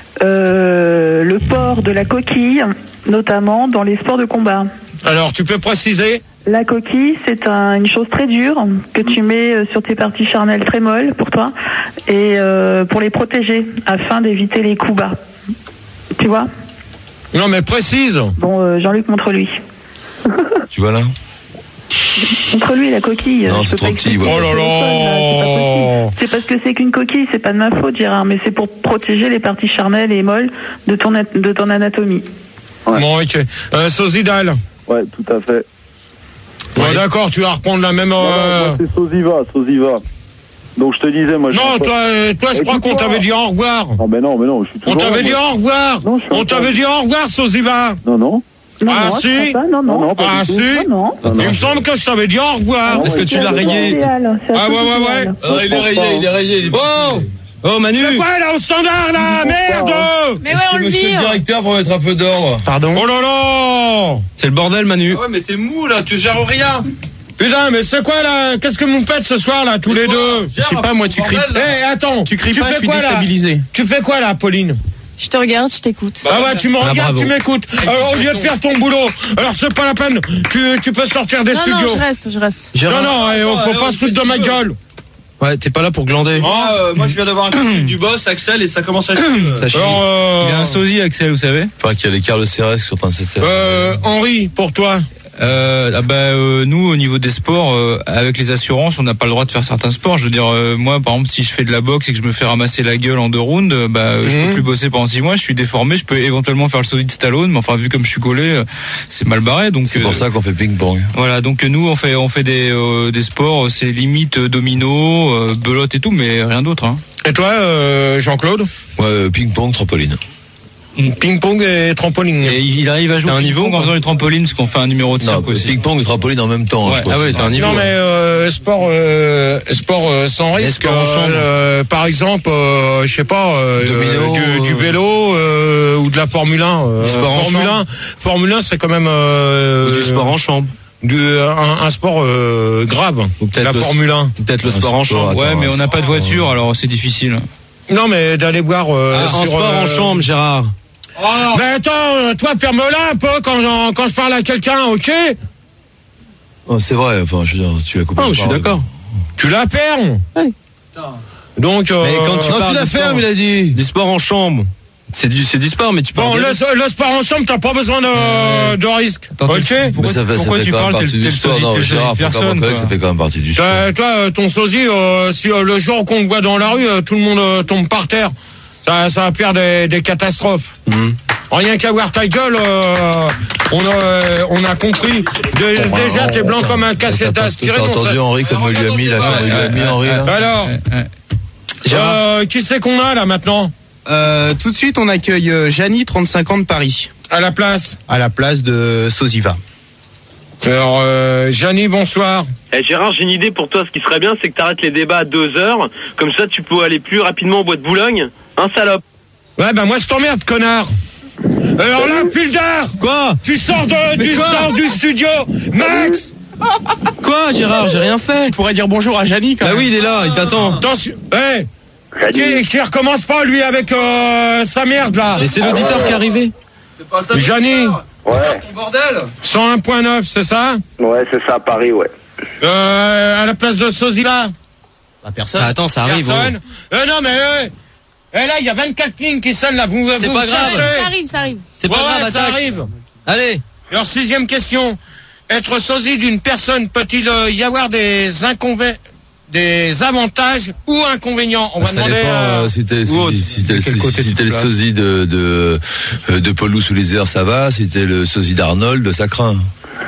S7: euh, le port de la coquille, notamment dans les sports de combat.
S3: Alors, tu peux préciser?
S7: La coquille, c'est un, une chose très dure que tu mets euh, sur tes parties charnelles très molles pour toi et euh, pour les protéger afin d'éviter les coups bas. Tu vois?
S3: Non, mais précise.
S7: Bon, euh, Jean-Luc, montre-lui.
S1: Tu vois là?
S7: Montre-lui la coquille.
S1: Non,
S7: Je
S1: c'est
S7: peux pas
S1: trop petit,
S7: expliquer
S1: ouais.
S3: Oh là
S7: au téléphone, là, c'est pas
S3: là.
S7: possible. C'est parce que c'est qu'une coquille, c'est pas de ma faute, Gérard, mais c'est pour protéger les parties charnelles et molles de ton, at- de ton anatomie.
S5: Ouais.
S3: Bon, ok. Euh, Sozidal.
S5: Ouais, tout à fait.
S3: Ouais, d'accord, tu vas reprendre la même.
S5: Non, non,
S3: Euh...
S5: moi, c'est Sosiva, Sosiva. Donc je te disais, moi. Je
S3: Non, toi, euh, toi, je crois qu'on t'avait dit au revoir.
S5: Non, mais non, mais non, je suis toujours.
S3: On t'avait
S5: là,
S3: dit
S5: moi.
S3: au revoir.
S5: Non, je suis
S3: On
S5: encore-
S3: t'avait dit au revoir, Soziva.
S5: Non, non.
S7: Non,
S3: Ah,
S7: non,
S3: si.
S7: je crois pas, non, non.
S5: Non, non, pas
S3: Ah
S5: du tout.
S3: si.
S7: Non, non.
S5: Non, non.
S3: Il me semble que je t'avais dit au revoir.
S11: Est-ce que tu l'as rayé?
S3: Ah ouais, ouais, ouais.
S1: Ah, il est rayé, il est rayé. Il est...
S11: Oh Oh Manu.
S3: C'est quoi là au standard là? Merde!
S12: Mais ouais, on le
S1: Monsieur
S12: vire.
S1: le directeur pour mettre un peu d'ordre.
S11: Pardon.
S3: Oh là là!
S11: C'est le bordel Manu.
S8: Ouais, mais t'es mou là, tu gères rien.
S3: Putain, mais c'est quoi là? Qu'est-ce que vous me faites ce soir là, tous les deux?
S11: Je sais pas, moi tu cries.
S3: Eh, attends!
S11: Tu cries pas,
S3: fais
S11: je suis
S3: quoi, là
S11: déstabilisé.
S3: Tu fais quoi là, Pauline?
S12: Je te regarde, je t'écoute.
S3: Ah ouais, tu me
S11: Ah,
S3: regardes,
S11: bravo.
S3: tu m'écoutes. Alors, au lieu de faire ton boulot, alors c'est pas la peine. Tu, tu peux sortir des
S12: Non, non,
S3: studios.
S12: je reste, je reste.
S3: Non,
S11: Gérard.
S3: non, eh, on
S8: Ah,
S3: peut
S8: non,
S3: pas
S8: tu
S3: se foutre
S8: fais
S3: de
S8: ce
S3: ma
S8: que tu veux.
S3: gueule.
S11: Ouais, t'es pas là pour glander.
S8: Ah, euh, moi je viens d'avoir un coup de fil du boss, Axel, et ça commence à chier.
S11: Ça chie.
S3: Alors, euh,
S2: Il a un sosie, Axel, vous savez.
S1: Enfin, qu'il y a les Carl C R S qui sont en train de s'essayer.
S3: euh, Henri, pour toi.
S2: Euh, ah bah euh, nous au niveau des sports euh, avec les assurances on n'a pas le droit de faire certains sports. Je veux dire euh, moi par exemple si je fais de la boxe et que je me fais ramasser la gueule en deux rounds, euh, bah euh, je
S3: Mhm.
S2: peux plus bosser pendant six mois. Je suis déformé, je peux éventuellement faire le sosie de Stallone, mais enfin vu comme je suis collé, euh, c'est mal barré. Donc
S1: C'est pour
S2: euh,
S1: ça qu'on fait ping-pong.
S2: voilà donc euh, nous on fait on fait des euh, des sports, c'est limite euh, domino, euh, belote et tout, mais rien d'autre. Hein.
S3: Et toi, euh, Jean-Claude?
S1: Ouais, euh, ping-pong, trampoline.
S3: Ping-pong et trampoline.
S2: Et il arrive à jouer
S11: T'as un
S2: au
S11: niveau,
S2: niveau en faisant les trampolines parce qu'on fait un numéro de
S1: Non,
S2: cirque aussi.
S1: ping-pong et trampoline en même temps.
S2: Ouais.
S1: je crois.
S11: Ah ouais, t'as un niveau.
S3: Non mais euh, sport euh, sport euh, sans risque.
S2: sport en
S3: euh,
S2: chambre.
S3: euh, par exemple, euh, je sais pas, euh,
S1: Domino,
S3: euh, du, du
S1: euh,
S3: vélo euh, ou de la Formule un. Euh,
S11: Du sport en
S3: Formule
S11: chambre.
S3: un, Formule un, c'est quand même euh,
S11: Ou du sport en chambre.
S3: du, un, un sport euh, grave.
S11: Ou peut-être
S3: la
S11: le-
S3: Formule un.
S11: Peut-être le
S1: Un
S11: sport en
S1: sport,
S11: chambre.
S2: Ouais,
S1: Attends,
S2: mais on n'a
S1: un
S2: pas de
S1: sport,
S2: voiture, alors c'est difficile.
S3: Non mais d'aller voir euh,
S11: Ah, en
S3: sur,
S11: sport
S3: euh,
S11: en chambre, Gérard.
S3: Mais attends, euh, toi ferme-la un peu quand, quand je parle à quelqu'un, ok?
S1: Oh, c'est vrai, enfin, je veux dire, tu l'as coupé.
S4: Oh, je suis d'accord.
S3: Tu la fermes.
S11: Oui.
S3: Donc, euh,
S11: mais quand tu
S1: non,
S11: parles
S1: tu la fermes, il a dit.
S11: Du sport en chambre. C'est du, c'est du sport, mais tu peux.
S3: Bon, le, le sport ensemble, t'as pas besoin de, euh... de risque.
S2: Attends,
S3: ok.
S2: Pourquoi, ça fait, pourquoi ça fait tu parles tel le sosie
S1: non, Gérard,
S2: personne,
S1: quoi. Ça fait quand même partie du sport.
S3: Euh, toi, ton sosie, euh, si euh, le jour qu'on te voit dans la rue, euh, tout le monde euh, tombe par terre. Ça, ça va faire des, des catastrophes. Mmh. Rien qu'à voir ta gueule, euh, on a, euh, on a compris. De, bon, déjà, t'es blanc comme un cassette aspiré.
S1: T'as entendu Henri comme il lui a mis là, comme il lui a mis Henri là.
S3: Alors, euh, qui c'est qu'on a là maintenant?
S10: Euh, tout de suite, on accueille euh, Janie, trente-cinq ans de Paris.
S3: À la place
S10: À la place de Sosiva.
S3: Alors, euh, Janie, bonsoir.
S13: Eh, Gérard, j'ai une idée pour toi. Ce qui serait bien, c'est que t'arrêtes les débats à deux heures. Comme ça, tu peux aller plus rapidement au bois de Boulogne. Un salope.
S3: Ouais, bah moi, je t'emmerde, connard. Alors là, Pildar.
S11: Quoi?
S3: Tu sors de, tu sors du studio. Max.
S11: Quoi, Gérard? J'ai rien fait.
S10: Tu pourrais dire bonjour à Janie quand
S11: Bah
S10: même.
S11: oui, il est là, il t'attend.
S3: Attention. Hey. Qui, qui recommence pas, lui, avec euh, sa merde, là.
S11: Et c'est l'auditeur qui est arrivé.
S13: C'est pas ça.
S3: Janie.
S5: Ouais.
S13: Ton bordel.
S3: cent un point neuf, c'est ça?
S5: Ouais, c'est ça, à Paris, ouais.
S3: Euh, à la place de Sosiva.
S11: Bah, personne. Bah, attends, ça arrive.
S3: Personne.
S11: Oh.
S3: Euh, non, mais, euh, eh, là, il y a vingt-quatre lignes qui sonnent, là. Vous,
S11: c'est
S3: vous
S11: pas grave.
S3: cherchez.
S12: Ça arrive, ça arrive.
S11: C'est pas
S3: ouais,
S11: grave,
S3: ouais, ça arrive.
S11: Allez.
S3: Alors, sixième question. Être sosie d'une personne, peut-il euh, y avoir des inconvénients, des avantages ou inconvénients? On va
S1: ça
S3: demander.
S1: Dépend,
S3: euh,
S1: si t'es, si, si t'es, si, si t'es le sosie de, de, de Paul sous les airs, ça va. Si t'es le sosie d'Arnold, ça craint.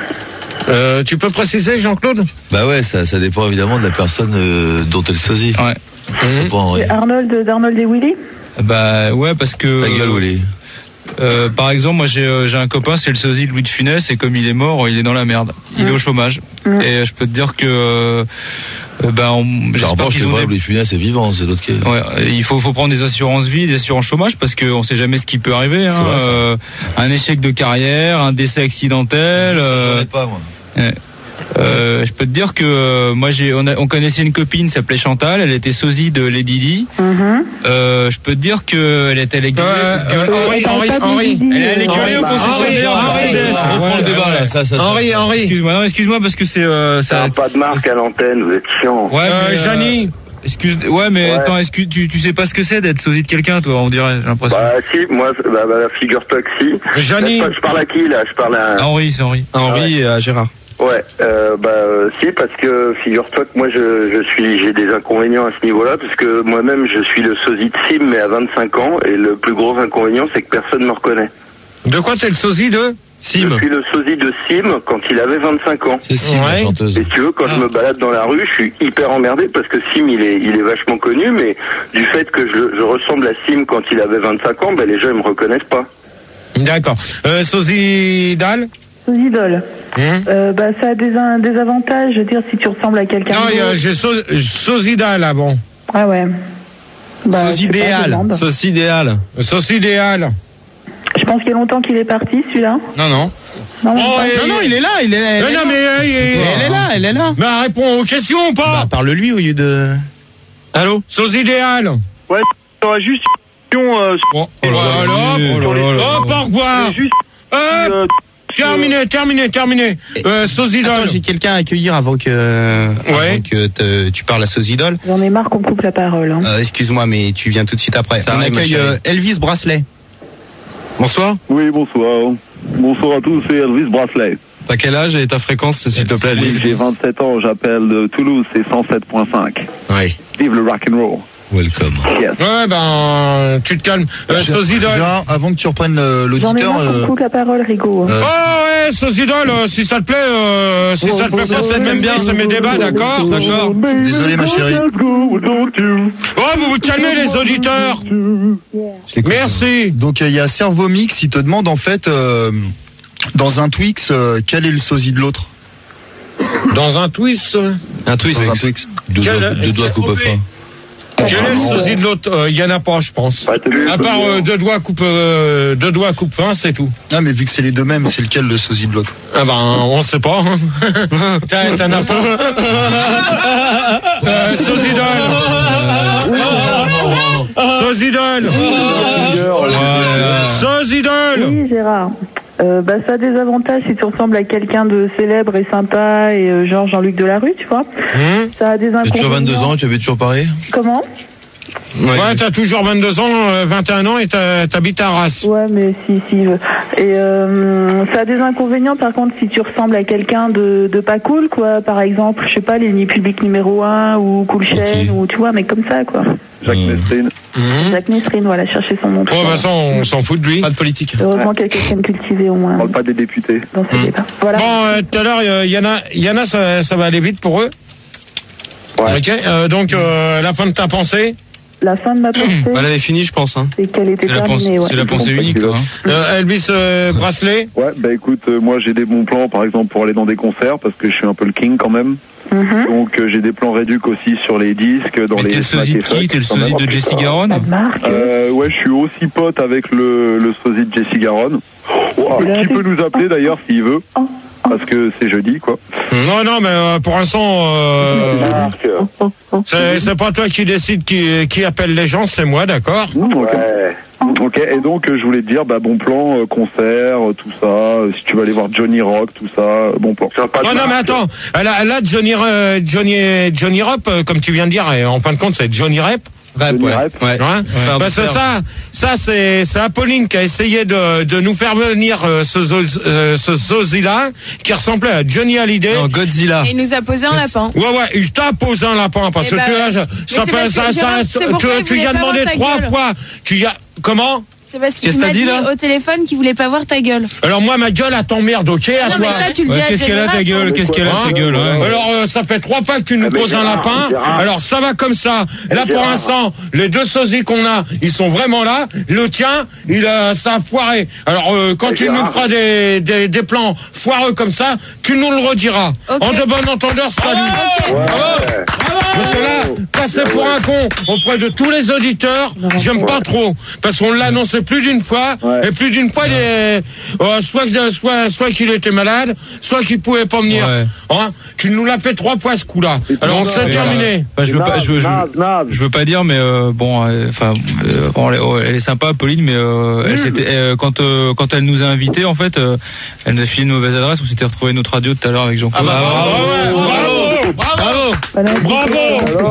S3: Euh, tu peux préciser, Jean-Claude?
S1: Bah ouais, ça, ça dépend évidemment de la personne euh, dont elle sosie.
S2: Ouais.
S1: Mmh. Pas,
S7: C'est Arnold, d'Arnold et Willy?
S2: Bah ouais, parce que.
S1: Ta gueule, Willy.
S2: Euh, par exemple, moi j'ai euh, j'ai un copain, c'est le sosie de Louis de Funès, et comme il est mort, il est dans la merde. Il mmh. est au chômage. Mmh. Et je peux te dire que euh, bah on.
S1: En revanche, le vrai Louis de Funès est vivant, c'est l'autre qui. Est...
S2: Ouais, il faut faut prendre des assurances vie, des assurances chômage, parce qu'on sait jamais ce qui peut arriver. Hein.
S1: Vrai,
S2: euh, un échec de carrière, un décès accidentel.
S1: Ça, ça
S2: euh,
S1: pas moi.
S2: Ouais. Euh, je peux te dire que euh, moi j'ai on, a, on connaissait une copine qui s'appelait Chantal, elle était sosie de Lady Di.
S7: Mm-hmm.
S2: Euh, je peux te dire que elle était allée
S3: euh, euh, Henri, Henri, Henri.
S2: Elle est allée gueuler au concessionnaire.
S1: On reprend le débat là, ça, ça.
S3: Henri, Henri.
S2: Excuse-moi, non, excuse-moi parce que c'est euh, ça.
S5: Ah, pas de marque à l'antenne, vous êtes chiant.
S2: Ouais,
S3: euh,
S2: mais,
S3: Janie.
S2: Euh, excuse, ouais, mais
S5: ouais.
S2: attends, est-ce que tu, tu sais pas ce que c'est d'être sosie de quelqu'un, toi, on dirait, j'ai l'impression.
S5: Bah si, moi, bah, bah figure-toi que si.
S3: Janie.
S5: Je parle à qui là? Je parle à.
S2: Henri, c'est Henri.
S11: Henri ouais. Et à Gérard.
S5: Ouais, euh, bah euh, si, parce que figure-toi que moi je, je suis j'ai des inconvénients à ce niveau-là, parce que moi-même je suis le sosie de Sim, mais à vingt-cinq ans, et le plus gros inconvénient c'est que personne me reconnaît.
S3: De quoi t'es le sosie de
S5: Sim? Je suis le sosie de Sim quand il avait vingt-cinq ans.
S1: C'est Sim,
S3: ouais.
S1: La chanteuse.
S5: Et si tu veux, quand ah. je me balade dans la rue, je suis hyper emmerdé parce que Sim il est il est vachement connu, mais du fait que je, je ressemble à Sim quand il avait vingt-cinq ans, ben les gens ils me reconnaissent pas.
S3: D'accord. Euh, sosie d'Al?
S7: Sosidol. Mmh. Euh, bah, ça a des, un, des avantages, je veux dire, si tu ressembles à quelqu'un.
S3: Non, euh, j'ai so, Sosidal avant.
S7: Ah ouais.
S10: Bah, Sauce idéal.
S11: Sauce idéal.
S3: Sauce idéal.
S7: Je pense qu'il y a longtemps qu'il est parti, celui-là.
S10: Non, non.
S7: Non,
S10: oh, et... non, non, il est là, il est là.
S3: Non, non, mais euh, il est...
S10: elle est là, elle est là.
S3: Mais réponds aux questions ou pas?
S10: Bah, parle-lui au lieu de.
S3: Allô? Sauce idéal.
S13: Ouais, j'aurais juste une question. Euh,
S3: bon, oh là là. Hop, au revoir.
S13: Juste.
S3: Euh, Terminé, terminé, terminé. Euh, Sosidol.
S10: J'ai quelqu'un à accueillir avant que,
S3: ouais.
S10: avant que te, tu parles à Sosidol.
S7: J'en ai marre qu'on coupe la parole. Hein.
S10: Euh, excuse-moi, mais tu viens tout de suite après.
S11: Ça
S10: On
S11: arrive,
S10: accueille euh, Elvis Bracelet.
S11: Bonsoir.
S5: Oui, bonsoir. Bonsoir à tous, c'est Elvis Bracelet.
S11: T'as quel âge et ta fréquence, s'il te plaît, Elvis?
S5: Oui, j'ai vingt-sept ans, j'appelle de Toulouse, c'est cent sept point cinq.
S1: Oui.
S5: Vive le rock'n'roll.
S1: Welcome.
S5: Yes.
S3: Ouais, ben, tu te calmes. Euh, Sosidol.
S9: Avant que tu reprennes euh, l'auditeur.
S7: J'en ai marre qu'on
S9: euh...
S7: coupe la parole, Rigaud.
S9: Euh...
S3: Oh, ouais, Sosidol, euh, si ça te plaît, euh, si oh, ça te plaît pas, ça t'aime bien, c'est mes débats, d'accord? D'accord.
S9: Désolé, ma chérie.
S3: Oh, vous vous calmez, les auditeurs. Merci.
S9: Donc, il euh, y a Servomix, il te demande, en fait, euh, dans un Twix, euh, quel est le sosie de l'autre?
S3: Dans un Twix?
S11: Un Twix.
S9: Dans un Twix.
S1: Deux doigts, deux doigts coupe fin.
S3: Quel est le sosie de l'autre? Il euh, y en a pas, je pense. À part euh, deux doigts coupe, euh, deux doigts coupe fin, c'est tout.
S9: Ah, mais vu que c'est les deux mêmes, c'est lequel le sosie de l'autre?
S3: Ah ben, on sait pas. Hein. T'en as pas. euh, Sosidol. Sosidol. Sosidol.
S7: Oui, Gérard. Euh, bah, ça a des avantages si tu ressembles à quelqu'un de célèbre et sympa et euh, genre Jean-Luc Delarue, tu vois.
S1: Mmh.
S7: Ça a des inconvénients.
S1: Tu as toujours vingt-deux ans, tu avais toujours pareil?
S7: Comment?
S3: Ouais, ouais t'as toujours vingt-deux ans, euh, vingt et un ans et t'habites à Arras.
S7: Ouais, mais si, si. Euh, et euh, ça a des inconvénients, par contre, si tu ressembles à quelqu'un de, de pas cool, quoi. Par exemple, je sais pas, les Nuits Publiques numéro un ou Cool Chain, ou tu vois, mais comme ça, quoi.
S5: Jacques mmh. Nesrine.
S7: Mmh. Jacques Nesrine, voilà, chercher son nom.
S3: Oh, bah ça, on s'en fout de lui.
S11: Pas de politique.
S7: Heureusement qu'il y a quelqu'un de cultivé au moins.
S5: On parle pas des députés.
S7: Dans ce
S3: mmh.
S7: débat. Voilà.
S3: Bon, tout à l'heure, il y en a, il y en a, ça, ça va aller vite pour eux.
S5: Ouais.
S3: Ok, euh, donc, euh, la fin de ta pensée?
S7: La fin de ma pensée.
S11: Elle avait fini, je pense. Hein.
S7: C'est qu'elle était terminée, ouais.
S11: C'est la pensée unique, quoi. Hein.
S3: Euh, Elvis euh, Bracelet.
S5: Ouais, bah écoute, euh, moi j'ai des bons plans, par exemple, pour aller dans des concerts, parce que je suis un peu le king quand même. Mm-hmm. Donc euh, j'ai des plans réduits aussi sur les disques, dans
S11: mais
S5: les.
S11: T'es le sosie de qui? T'es le sosie de Jessie Garonne?
S5: euh, Ouais, je suis aussi pote avec le, le sosie de Jessie Garonne. Oh, qui peut nous appeler d'ailleurs s'il veut? Parce que c'est jeudi, quoi.
S3: Non, non, mais euh, pour l'instant, euh, c'est, c'est pas toi qui décide qui, qui appelle les gens, c'est moi, d'accord?
S5: Ouais. Ok, et donc euh, je voulais te dire, bah, bon plan, euh, concert, euh, tout ça, euh, si tu veux aller voir Johnny Rock, tout ça, euh, bon plan.
S3: Non, non, mais attends, là, là Johnny, euh, Johnny, Johnny Rap, euh, comme tu viens de dire, et en fin de compte, c'est Johnny Rap.
S11: Rap, ouais. Ouais.
S3: Ouais. Ouais. Parce que ça, ça c'est, c'est Apolline qui a essayé de, de nous faire venir euh, ce, euh, ce sosie-là, qui ressemblait à Johnny Hallyday.
S11: Non, Godzilla.
S12: Et il nous a posé un lapin.
S3: Ouais, ouais, il t'a posé un lapin, parce
S12: et
S3: que
S12: bah,
S3: tu as, ça, ça, ça, ça, tu, tu viens demander trois fois, tu y as, comment?
S12: C'est parce qu'il m'a dit, dit au téléphone qu'il voulait pas voir ta gueule.
S3: Alors moi ma gueule elle t'emmerde, ok, à
S12: non,
S3: toi.
S12: Mais ça, tu le
S11: ouais,
S12: dis
S11: qu'est-ce qu'elle a ta gueule? Qu'est-ce qu'elle a ta gueule? Ouais.
S3: Alors euh, ça fait trois fois que tu nous ah, poses un lapin. Gérard. Alors ça va comme ça. Là pour l'instant, les deux sosies qu'on a, ils sont vraiment là. Le tien, il a ça a foiré. Alors euh, quand tu nous feras des, des des plans foireux comme ça, tu nous le rediras. Okay. En de bon entendeur, salut.
S12: Okay.
S3: Ouais. Bravo. Parce que là, passer pour un con auprès de tous les auditeurs, j'aime pas trop, parce qu'on l'a annoncé plus d'une fois. Ouais. Et plus d'une fois, ouais. les, euh, soit, soit, soit qu'il était malade, soit qu'il pouvait pas venir. Ouais. Hein, tu nous l'as fait trois fois ce coup-là. Alors, c'est terminé.
S11: Bah, je veux pas, je veux, je, je veux pas dire, mais euh, bon, enfin, euh, bon, elle, elle est sympa, Pauline, mais euh, elle s'était, euh, quand, euh, quand elle nous a invités, en fait, euh, elle nous a filé une mauvaise adresse. On s'était retrouvé notre radio tout à l'heure avec Jean-Claude.
S3: Ah bah, bravo, bravo, bravo, bravo, bravo, bravo.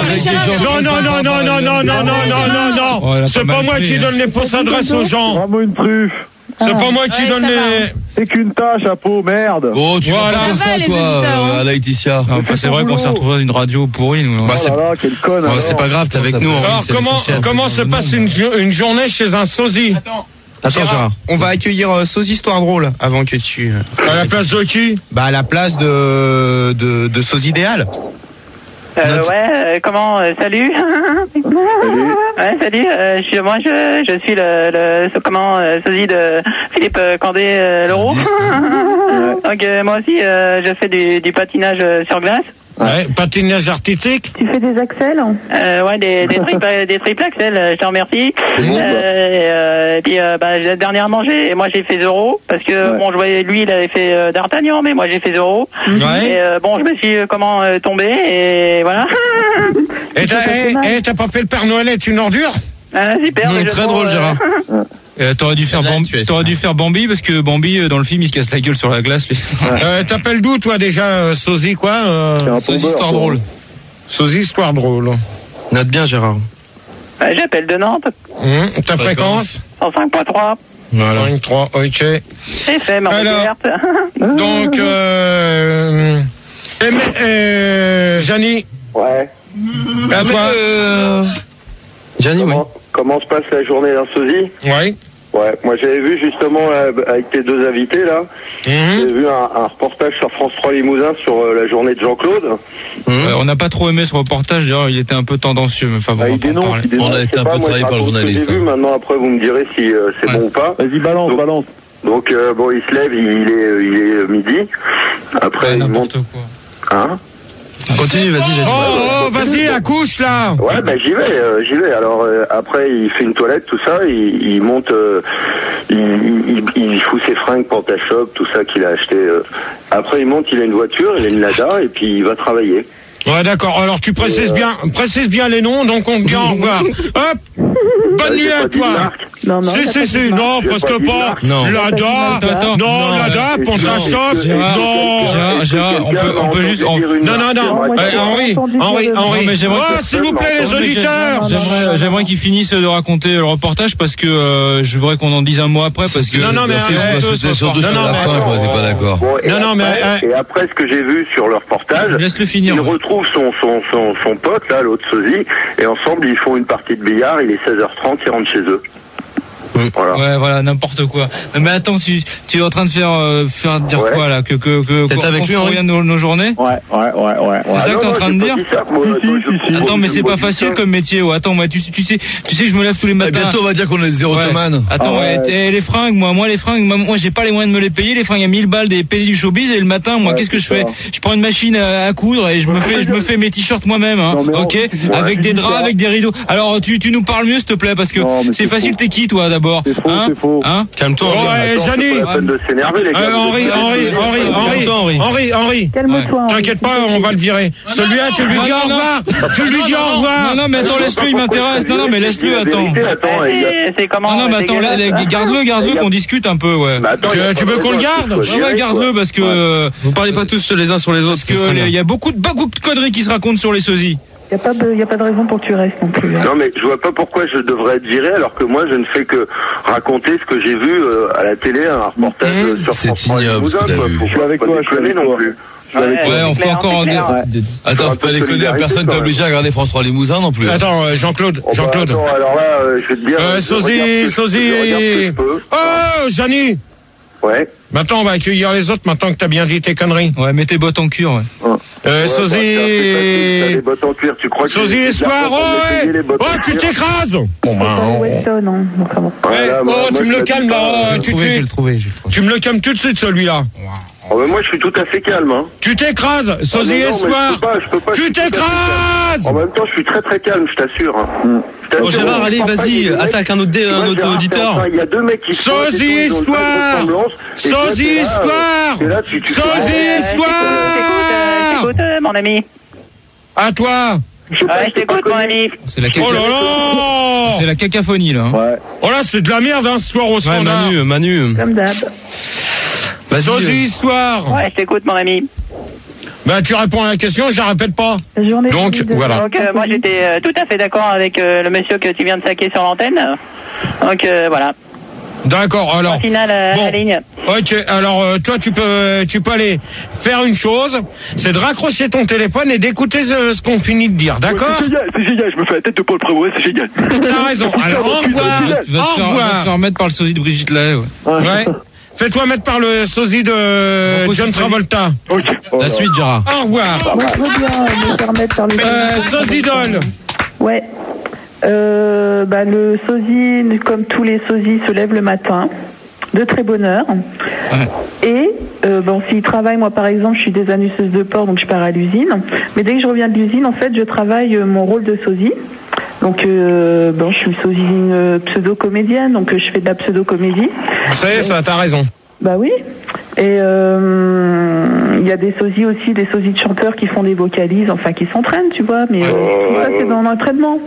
S3: Non, non, non, non, non, non, non, non, non, non, non. C'est pas moi qui donne les fausses adresses aux gens.
S5: Vraiment une truffe.
S3: C'est pas moi qui donne les.
S5: C'est qu'une tâche, à peau, merde.
S1: Oh, tu voilà. vas pas ça, toi, euh, à Laetitia.
S11: Enfin, c'est vrai qu'on s'est retrouvé dans une radio pourrie, nous.
S5: Bah, c'est oh là là, quel con,
S1: bah, c'est pas grave, t'es avec nous.
S3: Alors, comment, comment se passe une, une journée chez un sosie?
S11: Attends. Attends, Gérard.
S10: On va accueillir euh, Sosie Histoire Drôle avant que tu.
S3: Euh... À la place de qui?
S10: Bah, à la place de, de, de Sosie Idéal.
S7: Euh, ouais, euh, comment, euh, salut. salut. Ouais, salut. Euh, je suis, moi, je, je suis le, le, comment, euh, sosie de Philippe Candé euh, Leroux. Donc euh, moi aussi, euh, je fais du, du patinage sur glace.
S3: Ouais, patinage artistique.
S7: Tu fais des axels? euh, Ouais, des, des, triples, des triples axels, je te remercie. Mmh. Euh, euh, et puis, euh, bah, dernièrement, j'ai, moi j'ai fait Zorro, parce que, ouais. bon, je voyais, lui, il avait fait euh, D'Artagnan, mais moi j'ai fait Zorro. Ouais. Et euh, bon, je me suis euh, comment euh, tombé, et voilà.
S3: Et t'as, et, et t'as pas fait le Père Noël est une ordure?
S7: Ah, super.
S11: Mmh, très drôle, euh... Gérard. Euh, t'aurais dû faire Bambi, t'aurais dû faire Bambi parce que Bambi dans le film il se casse la gueule sur la glace. Lui.
S3: euh, t'appelles d'où toi déjà, euh, Sosie quoi euh...
S11: Sosie Histoire Drôle.
S3: Sosie Histoire Drôle.
S11: Note bien Gérard.
S7: Euh, j'appelle de Nantes.
S3: Mmh, ta fréquence
S7: cent cinq point trois.
S3: Voilà. cinq trois, ok.
S7: C'est fait, ma
S3: verte. Donc, euh... Et mais, euh... Jani.
S5: Ouais.
S3: À toi.
S11: Euh... Jani, oui.
S5: Comment se passe la journée d'un sosie?
S3: Oui.
S5: Ouais, moi j'avais vu justement euh, avec tes deux invités là, mmh. j'ai vu un, un reportage sur France trois Limousin sur euh, la journée de Jean-Claude.
S11: Mmh. Ouais, on n'a pas trop aimé ce reportage, d'ailleurs il était un peu tendancieux. Enfin, bon,
S5: ah, il dénonce, il dénonce,
S1: on a été un peu travaillé par le journaliste.
S5: J'ai vu, maintenant après vous me direz si euh, c'est ouais. bon ou pas.
S1: Vas-y balance,
S5: donc,
S1: balance.
S5: Donc euh, bon, il se lève, il, il est, il est midi. Après
S11: ouais,
S5: il monte.
S11: Quoi.
S5: Hein?
S11: Continue, vas-y, j'ai dit.
S3: Oh, oh, vas-y, accouche là.
S5: Ouais, ben j'y vais, euh, j'y vais. Alors euh, après, il fait une toilette, tout ça, il, il monte, euh, il, il, il fout ses fringues, pantachoc, tout ça qu'il a acheté. Euh. Après, il monte, il a une voiture, il a une Lada, et puis il va travailler.
S3: Ouais, d'accord. Alors tu précises euh... bien, précise bien les noms, donc on te dit au revoir. Hop. Bonne
S5: ouais,
S3: nuit à toi.
S6: Non, non.
S3: Si, si, si, non, presque pas.
S11: Non.
S3: Lada. Non, Lada, pour sa sauce. Non.
S11: Gérard, Gérard, on peut, on peut juste. on-
S3: Non, non, non. Euh, Henri, Henri, Henri.
S11: Non, mais j'aimerais
S3: Oh,
S11: que-
S3: s'il vous plaît, les
S11: Non, mais
S3: auditeurs.
S11: J'aimerais, j'aimerais qu'ils finissent de raconter le reportage parce que euh, je voudrais qu'on en dise un mot après parce que.
S3: Non, non, mais
S11: c'est
S3: euh,
S11: honteux,
S1: C'était
S11: ce
S1: surtout sur
S11: reportage.
S1: la fin, quoi, t'es pas d'accord.
S14: Bon, et
S3: Non, non, mais,
S14: après-
S3: euh,
S14: Et après, ce que j'ai vu sur le reportage,
S11: Laisse-le finir.
S14: il
S11: ouais.
S14: retrouve son, son, son, son pote, là, l'autre sosie, et ensemble, ils font une partie de billard, il est seize heures trente, ils rentrent chez eux. Voilà.
S11: Ouais, voilà, n'importe quoi. Mais attends, tu, tu es en train de faire, euh, faire dire
S14: Ouais.
S11: quoi là, que que que
S4: Peut-être
S11: qu'on-
S4: avec
S11: qu'on
S4: lui,
S11: fout
S4: Henri
S11: rien de nos, nos journées.
S5: Ouais, ouais, ouais, ouais.
S11: C'est ça que t'es en train de dire.
S5: Si, si,
S11: Attends, mais c'est pas facile comme métier. Ouais. Attends, moi, tu, tu sais, tu sais, je me lève tous les
S1: Et
S11: matins.
S1: bientôt, on va dire qu'on est des érotomanes.
S11: Attends,
S5: Ah ouais.
S11: ouais, et les fringues, moi, moi, les fringues, moi, moi, j'ai pas les moyens de me les payer. Les fringues à mille balles des pays du showbiz. Et le matin, moi,
S5: Ouais,
S11: qu'est-ce que je
S5: c'est
S11: fais?
S5: ça.
S11: Je prends une machine à, à coudre et je me fais, je me fais mes t-shirts moi-même, hein.
S5: Non, mais
S11: Ok,
S5: on-
S11: avec
S5: ouais,
S11: des
S5: tu dis
S11: draps,
S5: ça.
S11: avec des rideaux. Alors, tu, tu nous parles mieux, s'il te plaît, parce que
S5: Non, mais
S11: c'est
S5: c'est
S11: facile.
S5: faux.
S11: T'es qui, toi, d'abord?
S5: C'est faux,
S11: Hein?
S5: c'est faux.
S11: Hein?
S4: Calme-toi.
S3: Bon,
S4: Henri.
S3: allez,
S14: Attends,
S3: Jani.
S14: c'est pas la peine de s'énerver, les gars.
S3: Euh, Henri, Henri, Henri, Henri,
S4: Calme-toi, Henri.
S3: Henri, Henri.
S6: Calme-toi. Henri.
S3: T'inquiète pas, on va le virer. Celui-là, tu lui dis
S11: non,
S3: au
S11: non.
S3: revoir. Tu lui dis au revoir.
S11: Non, non, mais attends, laisse-le, il m'intéresse. Non, non, mais laisse-le, attends.
S14: Attends, les gars.
S7: C'est c'est comment
S11: Non, non, mais
S7: c'est
S11: attends, là,
S7: dégueulasse.
S11: là, garde-le, garde-le, qu'on discute un peu, ouais.
S14: Bah, attends,
S3: Tu-
S14: y a
S3: tu
S14: pas
S3: veux
S14: de
S3: qu'on le
S14: raison,
S3: garde
S14: faut
S11: Ouais,
S14: gérer,
S11: ouais, garde-le,
S14: quoi.
S11: parce que, euh,
S4: Vous parlez pas tous les uns sur les autres.
S11: parce que
S4: ce serait
S11: les-
S4: bien.
S11: il y a beaucoup de, beaucoup de conneries qui se racontent sur les sosies.
S6: Il n'y a, pas de- y a pas de raison pour que tu restes non plus. hein.
S14: Non, mais je vois pas pourquoi je devrais être viré alors que moi je ne fais que raconter ce que j'ai vu euh, à la télé, un reportage
S3: Mmh.
S14: euh, sur
S1: C'est
S14: France trois
S1: ignoble, ce
S14: Limousin,
S1: que t'as
S14: quoi.
S1: vu.
S14: Faut
S5: Je suis avec
S14: pas
S5: toi, je suis
S14: déconner
S5: avec
S14: non
S5: toi.
S14: plus.
S5: Je suis avec
S7: Ouais,
S5: toi.
S11: Ouais, on
S7: c'est
S11: fait
S7: clair,
S11: encore
S7: c'est
S11: un
S7: clair.
S11: dé-
S1: Attends, faut pas déconner, personne n'est obligé à regarder France trois Limousin non plus.
S3: Attends, euh, Jean-Claude,
S14: Oh, bah,
S3: Jean-Claude.
S14: attends, alors là, euh, je vais te dire.
S3: Euh,
S14: je
S3: sosie,
S14: regarde ce que je-
S3: sosie.
S14: je regarde ce que je peux.
S3: Oh, Jani.
S14: Ouais.
S3: Maintenant, on va accueillir les autres, maintenant que t'as bien dit tes conneries.
S11: Ouais, mets tes bottes en cuir, ouais.
S3: Euh,
S14: Ouais, bah, tiens, c'est facile, t'as
S3: sosie.
S14: des bottes en cuir, tu crois que
S3: Sosie
S14: j'ai- j'ai
S3: espoir,
S14: de l'argent
S3: oh,
S14: pour me
S3: ouais.
S14: payer les bottes
S3: Oh,
S14: en
S3: tu
S14: cuir.
S3: t'écrases. Bon,
S6: C'est
S3: bah,
S6: pas
S3: on-
S6: Weston, hein. Donc, ça va.
S3: Ouais,
S14: Voilà,
S3: oh,
S14: moi,
S3: tu
S14: moi,
S3: me
S14: je
S3: le
S14: te
S3: calmes
S14: dis pas,
S3: là,
S14: je vais le
S3: tout de
S11: trouver, je vais
S3: suite.
S11: le trouver, je vais le trouver.
S3: Tu me le calmes tout de suite, celui-là.
S14: Oh, mais moi je suis tout à fait calme, hein.
S3: Tu t'écrases,
S14: Ah,
S3: sosie
S14: mais non, mais
S3: espoir.
S14: je peux pas, je peux pas, je
S3: Tu
S14: suis tout à fait
S3: t'écrases.
S14: calme. En même temps, je suis très très calme, je t'assure. hein. Je t'assure,
S4: Bon, Gérard,
S14: on
S4: allez,
S14: comprend pas,
S4: vas-y,
S14: il y a des mecs-
S4: attaque un autre, dé-
S14: Tu vois,
S4: un autre
S14: Gérard,
S4: auditeur.
S14: t'es en train- Il y a deux mecs qui se pointent et tout,
S3: Sosie
S14: ils ont une vraie
S3: histoire.
S14: ressemblance, et toi,
S3: Sosie
S14: t'es là, euh,
S3: histoire.
S14: t'es là, tu- tu fais-
S3: Sosie
S7: Euh, je t'écoute, euh, je t'écoute, euh, mon ami.
S3: À toi.
S14: Je sais pas,
S7: Ouais,
S14: je
S7: je
S14: t'ai pas
S7: t'écoute, mon
S14: connu.
S7: ami.
S11: C'est la,
S3: Oh
S11: caca-
S3: là là.
S11: c'est la cacophonie, là. hein.
S5: Ouais.
S3: Oh là, c'est de la merde, hein, ce soir au
S4: Ouais,
S3: standard.
S4: Manu, Manu.
S6: Comme d'hab.
S4: Vas-y.
S3: Sosie histoire.
S7: Ouais, je t'écoute, mon ami.
S3: Bah, tu réponds à la question, je la répète pas.
S6: La journée
S3: Donc,
S6: de-
S3: voilà.
S7: Donc, euh, moi, j'étais euh, tout à fait d'accord avec euh, le monsieur que tu viens de saquer sur l'antenne. Donc, euh, voilà.
S3: D'accord, alors.
S7: Point final euh,
S3: bon.
S7: à la ligne.
S3: Ok, alors euh, toi tu peux tu peux aller faire une chose, c'est de raccrocher ton téléphone et d'écouter ce, ce qu'on finit de dire, d'accord?
S14: C'est génial, c'est génial, je me fais la tête de Paul Prévost, c'est génial.
S3: T'as raison. Alors au revoir.
S11: Tu vas te
S3: Au
S11: faire, va te
S3: revoir.
S11: faire mettre par le sosie de Brigitte Lahaye, ouais.
S3: Ouais. Fais-toi mettre par le sosie de
S11: Bon,
S3: John
S11: c'est
S3: Travolta.
S4: La suite, Gérard.
S3: Au revoir.
S6: Moi, je veux bien me permettre par le.
S3: Euh, sosie d'Ol.
S6: Ouais. Euh, bah, le sosie, comme tous les sosies, se lève le matin, de très bonne heure. Et, euh, bon, s'il travaille, moi par exemple, je suis désannuseuse de porc, donc je pars à l'usine. Mais dès que je reviens de l'usine, en fait, je travaille euh, mon rôle de sosie. Donc, euh, bon, je suis sosie euh, pseudo-comédienne, donc euh, je fais de la pseudo-comédie.
S3: C'est ça, t'as raison.
S6: Bah oui. Et euh, il y a des sosies aussi, des sosies de chanteurs qui font des vocalises, enfin qui s'entraînent, tu vois. Mais euh, tout ça, c'est dans l'entraînement.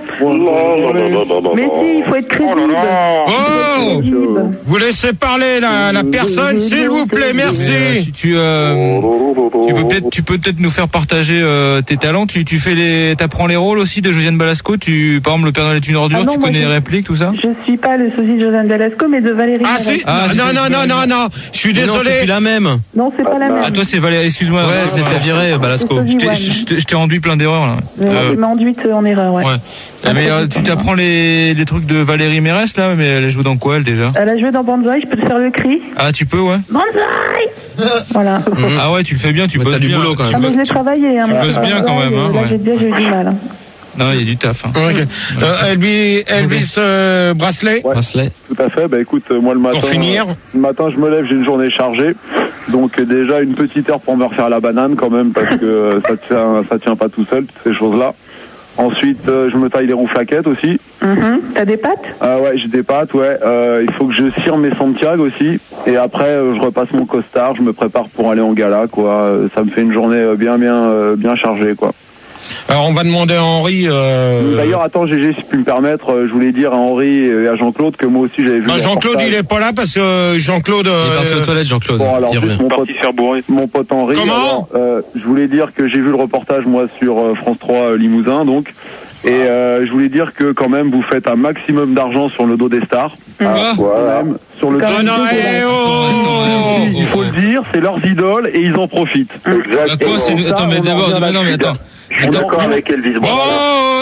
S6: Mais si, il faut être crédible.
S3: Oh, vous laissez parler la, la personne, s'il vous plaît,
S11: Mais, euh,
S3: merci.
S11: tu, tu, euh, tu peux peut-être, tu peux peut-être nous faire partager euh, tes talents. Tu, tu fais les, t'apprends les rôles aussi de Josiane Balasco. Tu, par exemple, le Père Noël est une ordure.
S6: Ah non,
S11: tu
S6: moi,
S11: connais
S6: je-
S11: les répliques, tout ça.
S6: Je suis pas le sosie de Josiane Balasco, mais de Valérie.
S3: Ah
S6: Mérès.
S3: si,
S11: Ah,
S3: non,
S11: c'est-
S3: non, non, non, non, je suis
S4: Mais non, c'est
S3: désolé.
S4: plus la même.
S6: Non, c'est pas la même.
S11: Ah, toi, c'est Valérie. Excuse-moi.
S4: Ouais, elle s'est fait virer, Balasco.
S6: C'est
S11: Je t'ai,
S6: One.
S11: je t'ai- je t'ai rendu plein d'erreurs là.
S6: Mais
S11: Euh,
S6: Elle m'a induite en erreur, ouais.
S11: ouais. Ah, mais euh, tu t'apprends les, les trucs de Valérie Mérès là, mais elle joue dans quoi elle déjà?
S6: Elle a joué dans Banzai, je peux te faire le cri.
S11: Ah, tu peux, ouais.
S6: Banzai Voilà.
S11: Ah ouais, tu le fais bien, tu
S4: Ouais,
S11: bosses
S4: t'as du
S11: bien.
S4: boulot, quand
S11: Tu
S6: Ah, mais
S11: bosses-
S6: je l'ai travaillé. Hein,
S11: tu
S6: moi.
S11: bosses bien, quand même, hein,
S6: Là,
S11: ouais.
S6: j'ai déjà j'ai eu du mal. hein.
S11: Non, il y a du taf. Hein.
S3: Ok. Euh, Elvis, Elvis euh, Bracelet.
S5: Ouais.
S4: Bracelet.
S5: Tout à fait. Bah écoute, euh, moi le matin.
S3: Pour finir.
S5: euh, le matin, je me lève, j'ai une journée chargée. Donc euh, déjà une petite heure pour me refaire la banane quand même parce que euh, ça tient, ça tient pas tout seul toutes ces choses-là. Ensuite, euh, je me taille les rouflaquettes aussi.
S6: Mhm. T'as des pâtes?
S5: Ah ouais, j'ai des pâtes, ouais. Euh, il faut que je cire mes Santiago aussi. Et après, euh, je repasse mon costard, je me prépare pour aller en gala, quoi. Euh, ça me fait une journée euh, bien, bien, euh, bien chargée, quoi.
S3: Alors on va demander à Henri. Euh...
S5: D'ailleurs, attends, G G, si tu peux me permettre, euh, je voulais dire à Henri et à Jean-Claude que moi aussi j'avais vu.
S3: Bah, Jean-Claude, il est pas là parce que Jean-Claude. Euh...
S11: Il est parti aux toilettes, Jean-Claude.
S5: Bon, alors,
S11: il revient.
S5: Mon, pote, mon pote Henri.
S3: Comment
S5: alors, euh, je voulais dire que j'ai vu le reportage moi sur euh, France trois euh, Limousin, donc. Et euh, je voulais dire que quand même vous faites un maximum d'argent sur le dos des stars.
S3: Ah,
S5: voilà. Sur le dos
S3: non, non, hey, oh,
S5: oh, il faut le dire, c'est leurs idoles et ils en profitent.
S11: Exactement. Bah, quoi, c'est... Attends, mais d'abord, non, mais attends.
S14: Je suis d'accord avec Elvis.
S3: Oh,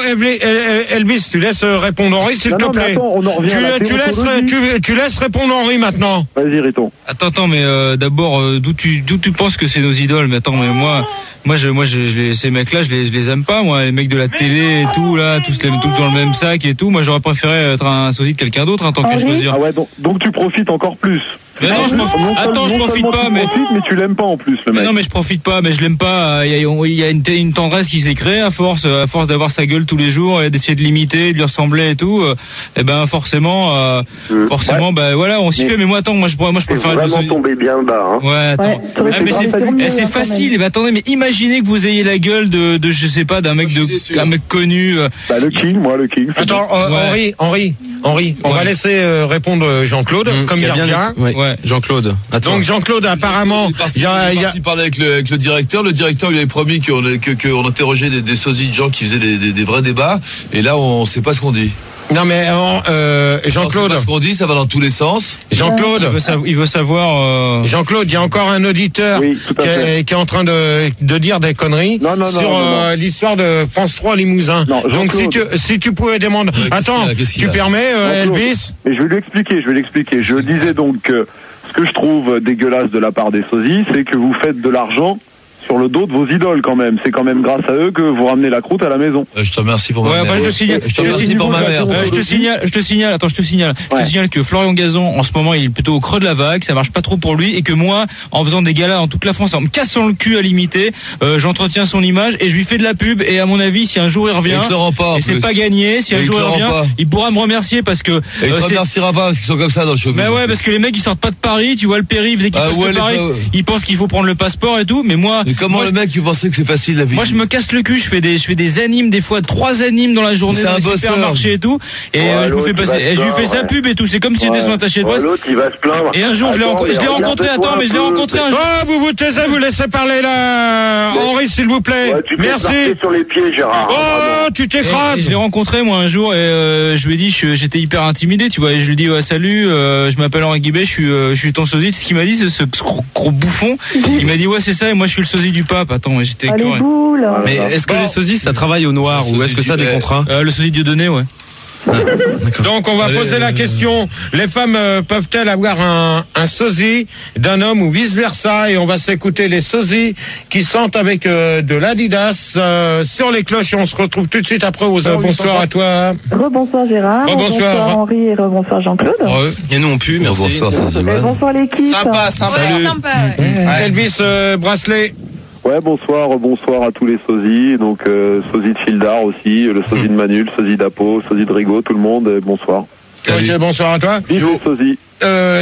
S3: Elvis, tu laisses répondre Henri, s'il te plaît.
S5: Attends, on en revient
S3: tu,
S5: à la
S3: tu, laisses, tu, tu laisses répondre Henri maintenant.
S5: Vas-y, Riton.
S11: Attends, attends, mais euh, d'abord, euh, d'où tu, d'où tu penses que c'est nos idoles? Mais attends, mais moi, moi, je, moi, je, je les, ces mecs-là, je les, je les aime pas, moi, les mecs de la télé et tout, là, tous les, tous dans le même sac et tout. Moi, j'aurais préféré être un sosie de quelqu'un d'autre, en tant que choisir.
S5: Ah ouais, donc, donc tu profites encore plus.
S11: Mais non, je profite. Attends, je profite pas, mais.
S5: mais tu l'aimes pas en plus, le mec.
S11: Mais non, mais je profite pas, mais je l'aime pas. Il y a, il y a une, une tendresse qui s'est créée à force, à force d'avoir sa gueule tous les jours et d'essayer de l'imiter, de lui ressembler et tout. Et ben, forcément, euh, mmh. forcément, ouais. bah voilà, on s'y mais fait. Mais moi, attends, moi, je, moi, je préfère.
S14: Vraiment le... tombé bien bas, hein.
S11: Ouais, attends. Ouais, ah, mais c'est, eh, c'est facile. Et ben, attendez, mais imaginez que vous ayez la gueule de, de, je sais pas, d'un mec de, un mec connu.
S5: Bah, le King, moi, le King.
S3: Attends, euh, ouais. Henri, Henri, Henri, on ouais. va laisser euh, répondre Jean-Claude, mmh, comme il revient.
S11: Ouais. ouais. Jean-Claude.
S3: Attends. Donc Jean-Claude, apparemment,
S1: il, il a, il a parlé avec le, avec le directeur. Le directeur lui avait promis qu'on que, que interrogeait des, des sosies de gens qui faisaient des, des, des vrais débats. Et là, on ne sait pas ce qu'on dit.
S3: Non mais euh, Jean-Claude,
S1: ce qu'on dit, ça va dans tous les sens.
S3: Jean-Claude,
S11: il veut savoir. Il veut savoir euh...
S3: Jean-Claude, il y a encore un auditeur
S5: oui,
S3: qui, est, qui est en train de, de dire des conneries
S5: non, non,
S3: sur
S5: non, non,
S3: euh,
S5: non.
S3: l'histoire de France trois Limousin. Non, donc si tu si tu pouvais demander, ouais, attends, qu'est-ce qu'il y a, qu'est-ce qu'il y a tu permets euh, Elvis?
S5: Et je vais lui expliquer, je vais l'expliquer. Je disais donc que ce que je trouve dégueulasse de la part des sosies, c'est que vous faites de l'argent sur le dos de vos idoles quand même. C'est quand même grâce à eux que vous ramenez la croûte à la maison.
S1: Euh, je te remercie pour ma
S11: ouais,
S1: mère.
S11: Enfin, je te signale,
S1: je te remercie pour ma mère.
S11: Euh, je te signale, je te signale, attends, je te signale, ouais. je te signale que Florian Gazan, en ce moment, il est plutôt au creux de la vague, ça marche pas trop pour lui, et que moi, en faisant des galas dans toute la France, en me cassant le cul à l'imiter, euh, j'entretiens son image et je lui fais de la pub, et à mon avis, si un jour il revient,
S1: pas,
S11: et c'est pas gagné, si un jour il revient, pas. il pourra me remercier parce que,
S1: et il euh, te remerciera pas parce qu'ils sont comme ça dans le show.
S11: Mais ouais, parce que les mecs, ils sortent pas de Paris, tu vois le périph', dès qu'ils
S1: ah,
S11: passent
S1: ouais,
S11: de Paris, ils pensent qu'il faut prendre le passeport et tout, mais moi.
S1: Mais comment le mec, il pense que c'est facile la vie?
S11: Moi je me casse le cul, je fais des je fais des animes des fois trois animes dans la journée dans les supermarchés et tout et ouais, euh, je me fais passer et je lui fais sa pub et tout, c'est comme si j'étais son attaché de presse.
S14: L'autre il va se plaindre.
S11: Et un jour je l'ai rencontré, je l'ai rencontré attends mais je l'ai rencontré un jour.
S3: Oh vous vous taisez, vous laissez parler là Henri s'il vous plaît.
S14: Ouais, tu
S3: merci.
S14: Sur les pieds Gérard.
S3: Oh tu t'écrases.
S11: Je l'ai rencontré moi un jour et euh, je lui ai dit je, j'étais hyper intimidé tu vois et je lui ai dit ouais, salut euh, je m'appelle Henri Guibet, je suis euh, je suis ton sosie. Ce qu'il m'a dit ce, ce gros, gros bouffon, il m'a dit ouais c'est ça et moi je suis le sosie du pape. Attends j'étais écœuré.
S15: Mais est-ce que bon. les sosies ça travaille au noir ou est-ce que ça a des contrats?
S11: euh, Le sosie Dieudonné ouais.
S3: Ah, donc on va allez, poser allez, la question, les femmes euh, peuvent-elles avoir un, un sosie d'un homme ou vice versa, et on va s'écouter les sosies qui sentent avec euh, de l'Adidas euh, sur les cloches et on se retrouve tout de suite après aux, euh, oh, bonsoir bonsoir à toi.
S6: Rebonsoir Gérard,
S3: rebonsoir,
S6: rebonsoir Henri et rebonsoir Jean-Claude.
S11: Ouais. Et nous on pue, merci.
S1: Bonsoir, ça se
S6: voit. Bonsoir l'équipe.
S3: Sympa, sympa.
S12: Ouais, sympa ouais.
S3: Mmh. Elvis euh, Bracelet.
S5: Ouais, bonsoir, bonsoir à tous les sosies, donc euh, sosie de Fildar aussi, le sosie de Manu, le sosie d'Apo, sosie de Rigaud, tout le monde, et bonsoir.
S3: Ok, bonsoir à toi.
S5: Bisous, sosie.
S3: Euh,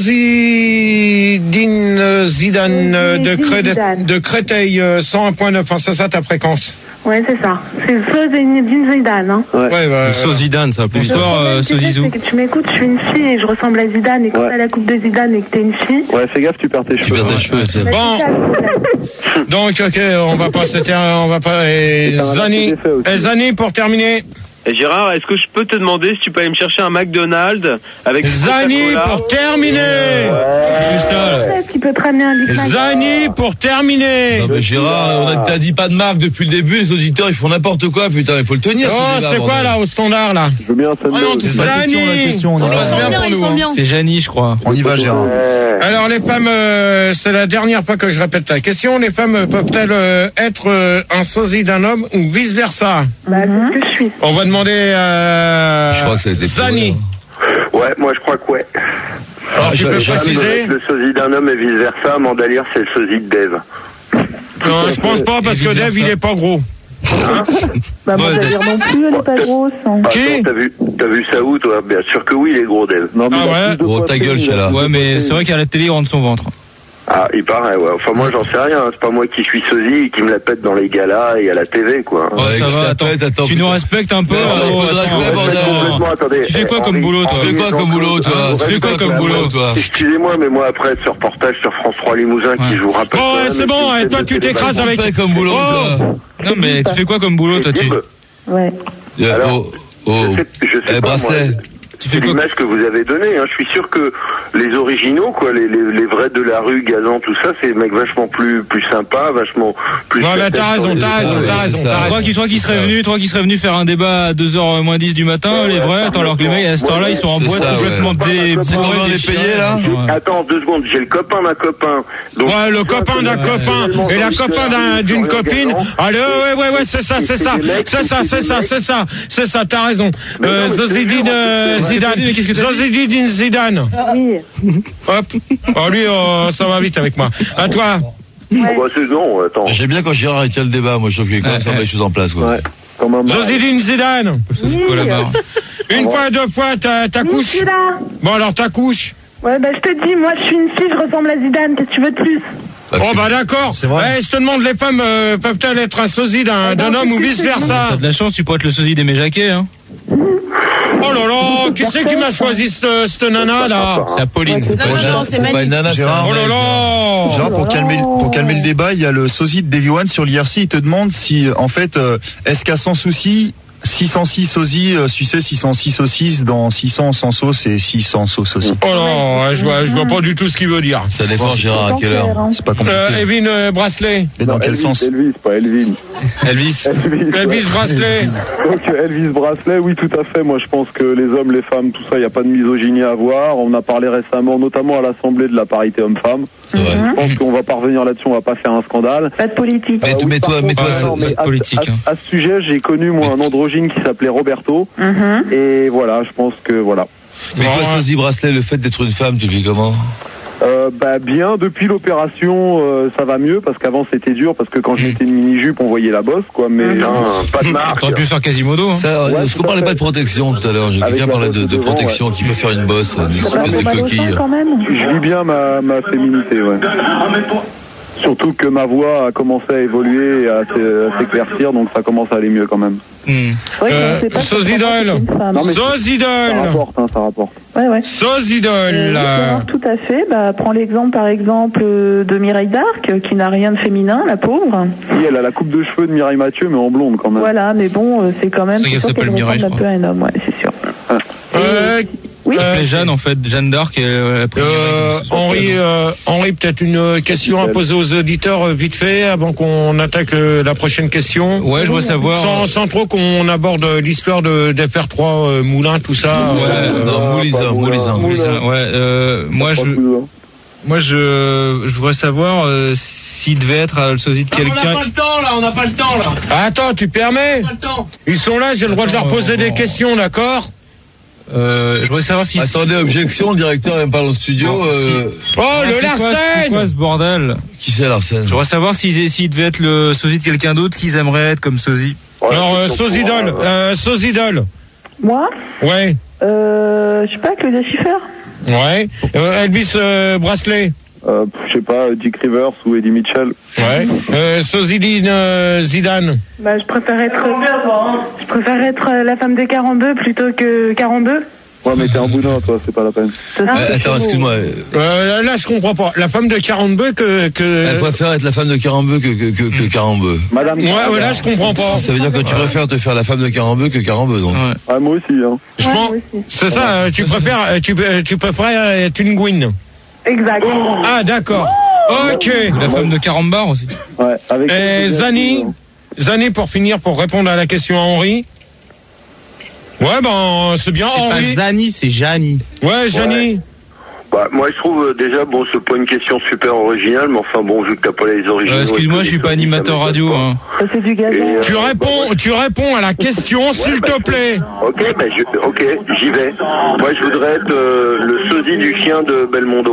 S3: sosie Din Zidane de, Cré- de Créteil, cent un point neuf, enfin, c'est ça ta fréquence?
S6: Ouais, c'est ça. C'est Sosie Zidane, hein.
S3: Ouais, ouais bah,
S11: Zidane, ça plus histoire, euh, Sosizou.
S6: C'est que tu m'écoutes, je suis une fille et je ressemble à Zidane, et quand ouais. t'as la coupe de Zidane et que t'es une fille.
S5: Ouais, fais gaffe, tu perds tes cheveux.
S1: Tu perds tes cheveux, c'est
S3: bon. Donc, ok, on va pas se terminer, on va pas, et Zani, et Zani pour terminer.
S13: Et Gérard, est-ce que je peux te demander si tu peux aller me chercher un McDonald's avec
S3: Zani pour terminer.
S6: Ouais. Ça, tu peux te ramener un Big Mac.
S3: Zani pour terminer.
S1: Non mais Gérard, on a t'as dit pas de marque depuis le début, les auditeurs ils font n'importe quoi, putain, il faut le tenir.
S3: Oh, c'est quoi là au standard là?
S5: Je veux bien ça.
S3: Oh non, Zani.
S9: On y va.
S11: C'est Jani, je crois.
S9: On y va, Gérard.
S3: Alors les femmes, euh, c'est la dernière fois que je répète la question. Les femmes peuvent-elles euh, être euh, un sosie d'un homme ou vice versa?
S6: Bah, c'est ce que je suis.
S3: On va demander à
S1: je crois que ça a été
S3: Zani.
S14: Ouais, moi je crois que ouais.
S3: Alors, tu peux préciser?
S14: Le sosie d'un homme et vice versa, Mandalire c'est le sosie de Dave.
S3: Non, je pense pas parce que Dave il est pas gros.
S6: Hein bah, Mandalire non plus, elle est pas grosse. Hein.
S14: Qui? T'as vu, t'as vu ça où toi? Bien sûr que oui, il est gros Dave.
S3: Non, mais ah ouais.
S1: Oh ta gueule, celle-là.
S11: Ouais, mais c'est vrai qu'à la télé il rentre son ventre.
S14: Ah, il paraît, ouais. Enfin, moi, j'en sais rien. C'est pas moi qui suis sosie et qui me la pète dans les galas et à la T V, quoi.
S11: Oh, ça va, attends, pète, attends, tu nous respectes un peu.
S1: Un peu de respect, bordel.
S14: Tu fais quoi comme boulot, toi?
S1: Tu fais quoi comme boulot, toi? Tu fais quoi comme boulot, toi?
S14: Excusez-moi, mais moi, après, ce reportage sur France trois Limousin qui joue rappelle.
S3: Oh, c'est bon, et toi, tu t'écrases avec.
S1: Tu fais comme boulot, toi?
S11: Non, mais tu fais quoi comme boulot, toi, tu?
S6: Ouais.
S14: Alors,
S1: oh,
S14: je sais, je sais
S1: eh,
S14: pas,
S1: bracelet.
S14: moi, c'est l'image que vous avez donnée. Hein. Je suis sûr que les originaux, quoi, les, les, les vrais de la rue, Gazan, tout ça, c'est des mecs vachement plus, plus sympas, vachement plus.
S3: Ouais, bah, t'as raison, t'as raison, t'as raison, t'as raison.
S11: Toi qui, toi qui serais venu, toi qui serais venu faire un débat à deux heures moins dix du matin, ouais, les vrais, attends, alors que les mecs, à cette heure-là, ils sont en boîte ça, complètement ouais. dé...
S1: C'est comment les payer, là?
S14: Ouais. Attends, deux secondes, j'ai le copain d'un copain.
S3: Donc, ouais, le copain d'un copain, et la copain d'une copine. Allez, ouais, ouais, ouais, c'est ça, c'est ça, c'est ça, c'est ça, c'est ça, c'est ça, t'as raison. Euh, Zozidine Zidane, qu'est-ce que t'as dit? Zozidine Zidane.
S6: Oui.
S3: Hop. Oh, lui, euh, ça va vite avec moi. À toi.
S14: Ouais. Oh, bah, c'est non, attends.
S1: J'aime bien quand Gérard il tient le débat, moi je trouve qu'il quand même ça met les choses en place, quoi.
S14: Ouais.
S3: Zozidine Zidane.
S6: Oui.
S3: Une fois, deux fois, ta, ta couche.
S6: Oui,
S3: bon, alors ta couche.
S6: Ouais, bah je te dis, moi je suis une fille, je ressemble à Zidane, qu'est-ce que tu veux de plus?
S3: Oh bah d'accord. C'est vrai. Eh, je te demande, les femmes euh, peuvent-elles être un sosie d'un ah, homme ou vice versa?
S11: T'as de la chance, tu pourrais être le sosie d'Aimé Jacquet, hein.
S3: Oh là là, qui c'est qui m'a choisi cette, cette nana là?
S11: C'est Apolline.
S12: Non, non, non, c'est
S1: pas une nana,
S9: Gérard,
S3: oh là là.
S9: Gérard, pour calmer, pour calmer le débat, il y a le sosie de Davy One sur l'I R C. Il te demande si, en fait, euh, est-ce qu'à Sans Souci, six cent six sosies euh, suçaient six cent six saucisses dans six cents sans sauce et six cents sauces aussi.
S3: Oh non, je vois, je vois pas du tout ce qu'il veut dire.
S1: Ça dépend, Gérard, à quelle heure?
S9: C'est pas compliqué.
S3: Euh, Evin euh, Bracelet.
S9: Mais dans
S5: non,
S9: quel
S5: Elvis,
S9: sens?
S5: Elvis, pas Elvin.
S1: Elvis.
S5: Elvis,
S3: Elvis Bracelet.
S5: Donc Elvis Bracelet, oui, tout à fait. Moi, je pense que les hommes, les femmes, tout ça, il n'y a pas de misogynie à avoir. On a parlé récemment, notamment à l'Assemblée, de la parité homme-femme.
S1: C'est vrai.
S5: Je pense qu'on va pas revenir là-dessus, on va pas faire un scandale.
S6: Pas de politique.
S1: Mais,
S5: Ah, oui,
S1: mais toi, mais toi,
S5: non, mais
S1: c'est
S5: à,
S11: politique.
S5: à, à, à ce sujet, j'ai connu moi un androgyne qui s'appelait Roberto.
S6: Mm-hmm.
S5: Et voilà, je pense que voilà.
S1: Mais toi, sosie Bracelet, le fait d'être une femme, tu le vis comment?
S5: Euh, bah bien, depuis l'opération, euh, ça va mieux parce qu'avant c'était dur parce que quand je mettais une mini-jupe, on voyait la bosse, quoi. Mais
S14: non, pas de marque.
S11: T'aurais pu faire Quasimodo. Hein.
S1: Ça,
S5: Ouais,
S1: est-ce qu'on parlait pas de protection tout à l'heure? J'ai quelqu'un parlait de, de protection, ouais. Qui peut faire une bosse, une espèce de coquille.
S6: Quand même.
S5: Je vis bien ma, ma féminité, ouais. Surtout que ma voix a commencé à évoluer et à s'éclaircir, donc ça commence à aller mieux quand même.
S3: Mmh. Euh, Sozidol. Sozidol.
S5: Ça rapporte, hein, ça rapporte.
S6: Ouais, ouais.
S3: Sozidol.
S6: Euh, tout à fait. Bah, prends l'exemple, par exemple, de Mireille d'Arc, qui n'a rien de féminin, la pauvre.
S5: Oui, elle a la coupe de cheveux de Mireille Mathieu, mais en blonde quand même.
S6: Voilà, mais bon, c'est quand même.
S11: C'est qu'elle s'appelle Mireille, je
S6: un peu à un homme, ouais, c'est sûr.
S5: Ah.
S3: Euh,
S6: Oui.
S11: Euh, Jeanne, en fait, Jeanne d'Arc. Euh,
S3: euh, Henri, euh, Henri, peut-être une question à poser aux auditeurs vite fait avant qu'on attaque euh, la prochaine question.
S11: Ouais, je voudrais savoir.
S3: Sans, sans trop qu'on aborde l'histoire de d'F R trois euh, Moulin, tout ça.
S1: Ouais, euh, non, Moulizan, Moulizan.
S11: Moulizan. Ouais, euh, moi je, moi je, je voudrais savoir euh, s'il devait être euh, le sosie de quelqu'un.
S8: On n'a pas le temps là, on n'a pas le temps là.
S3: Attends, tu permets?
S8: On n'a pas le temps.
S3: Ils sont là, j'ai le droit de leur poser des questions, d'accord?
S11: Euh, je voudrais savoir si...
S1: Attendez, objection, le directeur n'aime pas dans le studio.
S11: Bon,
S1: euh...
S11: si...
S3: Oh, ah, le Larsen!
S11: C'est quoi ce bordel?
S1: Qui c'est Larsen?
S11: Je voudrais savoir s'il si, si devait être le sosie de quelqu'un d'autre qu'ils aimeraient être comme sosie.
S3: Alors, euh, Sozidol, euh, Sozidol.
S6: Moi?
S3: Ouais.
S6: Euh, je sais pas, Claudia Schiffer.
S3: Ouais. Euh, Elvis euh, Bracelet.
S5: Euh, je sais pas, Dick Rivers ou Eddie Mitchell.
S3: Ouais. Euh, Sozidine euh, Zidane.
S6: Bah, je préfère être, je préfère être la femme des quarante-deux plutôt que quarante-deux.
S5: Ouais, mais t'es un boudin, toi, c'est pas la peine.
S1: Ah, attends, excuse-moi.
S3: Euh, là, je comprends pas. La femme de quarante-deux que, que...
S1: Elle préfère être la femme de Carambeu que, que, que, que Carambeu.
S5: Madame.
S3: Ouais, ouais, là, je comprends pas.
S1: Ça veut dire que tu préfères te faire la femme de Carambeu que Carambeu, donc.
S5: Ouais. Ah, moi aussi, hein.
S3: Je pense, c'est ça, euh, tu préfères, tu, tu préfères être une Gwyn.
S6: Exact.
S3: Ah, d'accord. Ok.
S11: La femme de Carambar aussi.
S5: Ouais, avec.
S3: Et Zani, Zani, pour finir, pour répondre à la question à Henri. Ouais, ben, c'est bien, Henri.
S10: C'est pas Zani, c'est Jani.
S3: Ouais, Jani.
S14: Ouais. Bah, moi, je trouve, euh, déjà, bon, c'est pas une question super originale, mais enfin, bon, vu que t'as pas les origines.
S11: Euh, excuse-moi, je suis pas animateur radio, hein.
S6: Ça, c'est du gazon.
S14: Et, euh,
S3: Tu réponds,
S14: bah,
S3: tu réponds à la question,
S14: ouais,
S3: s'il
S14: bah,
S3: te plaît.
S14: Ok, bah, je, ok, j'y vais. Moi, je voudrais être euh, le sosie du chien de Belmondo.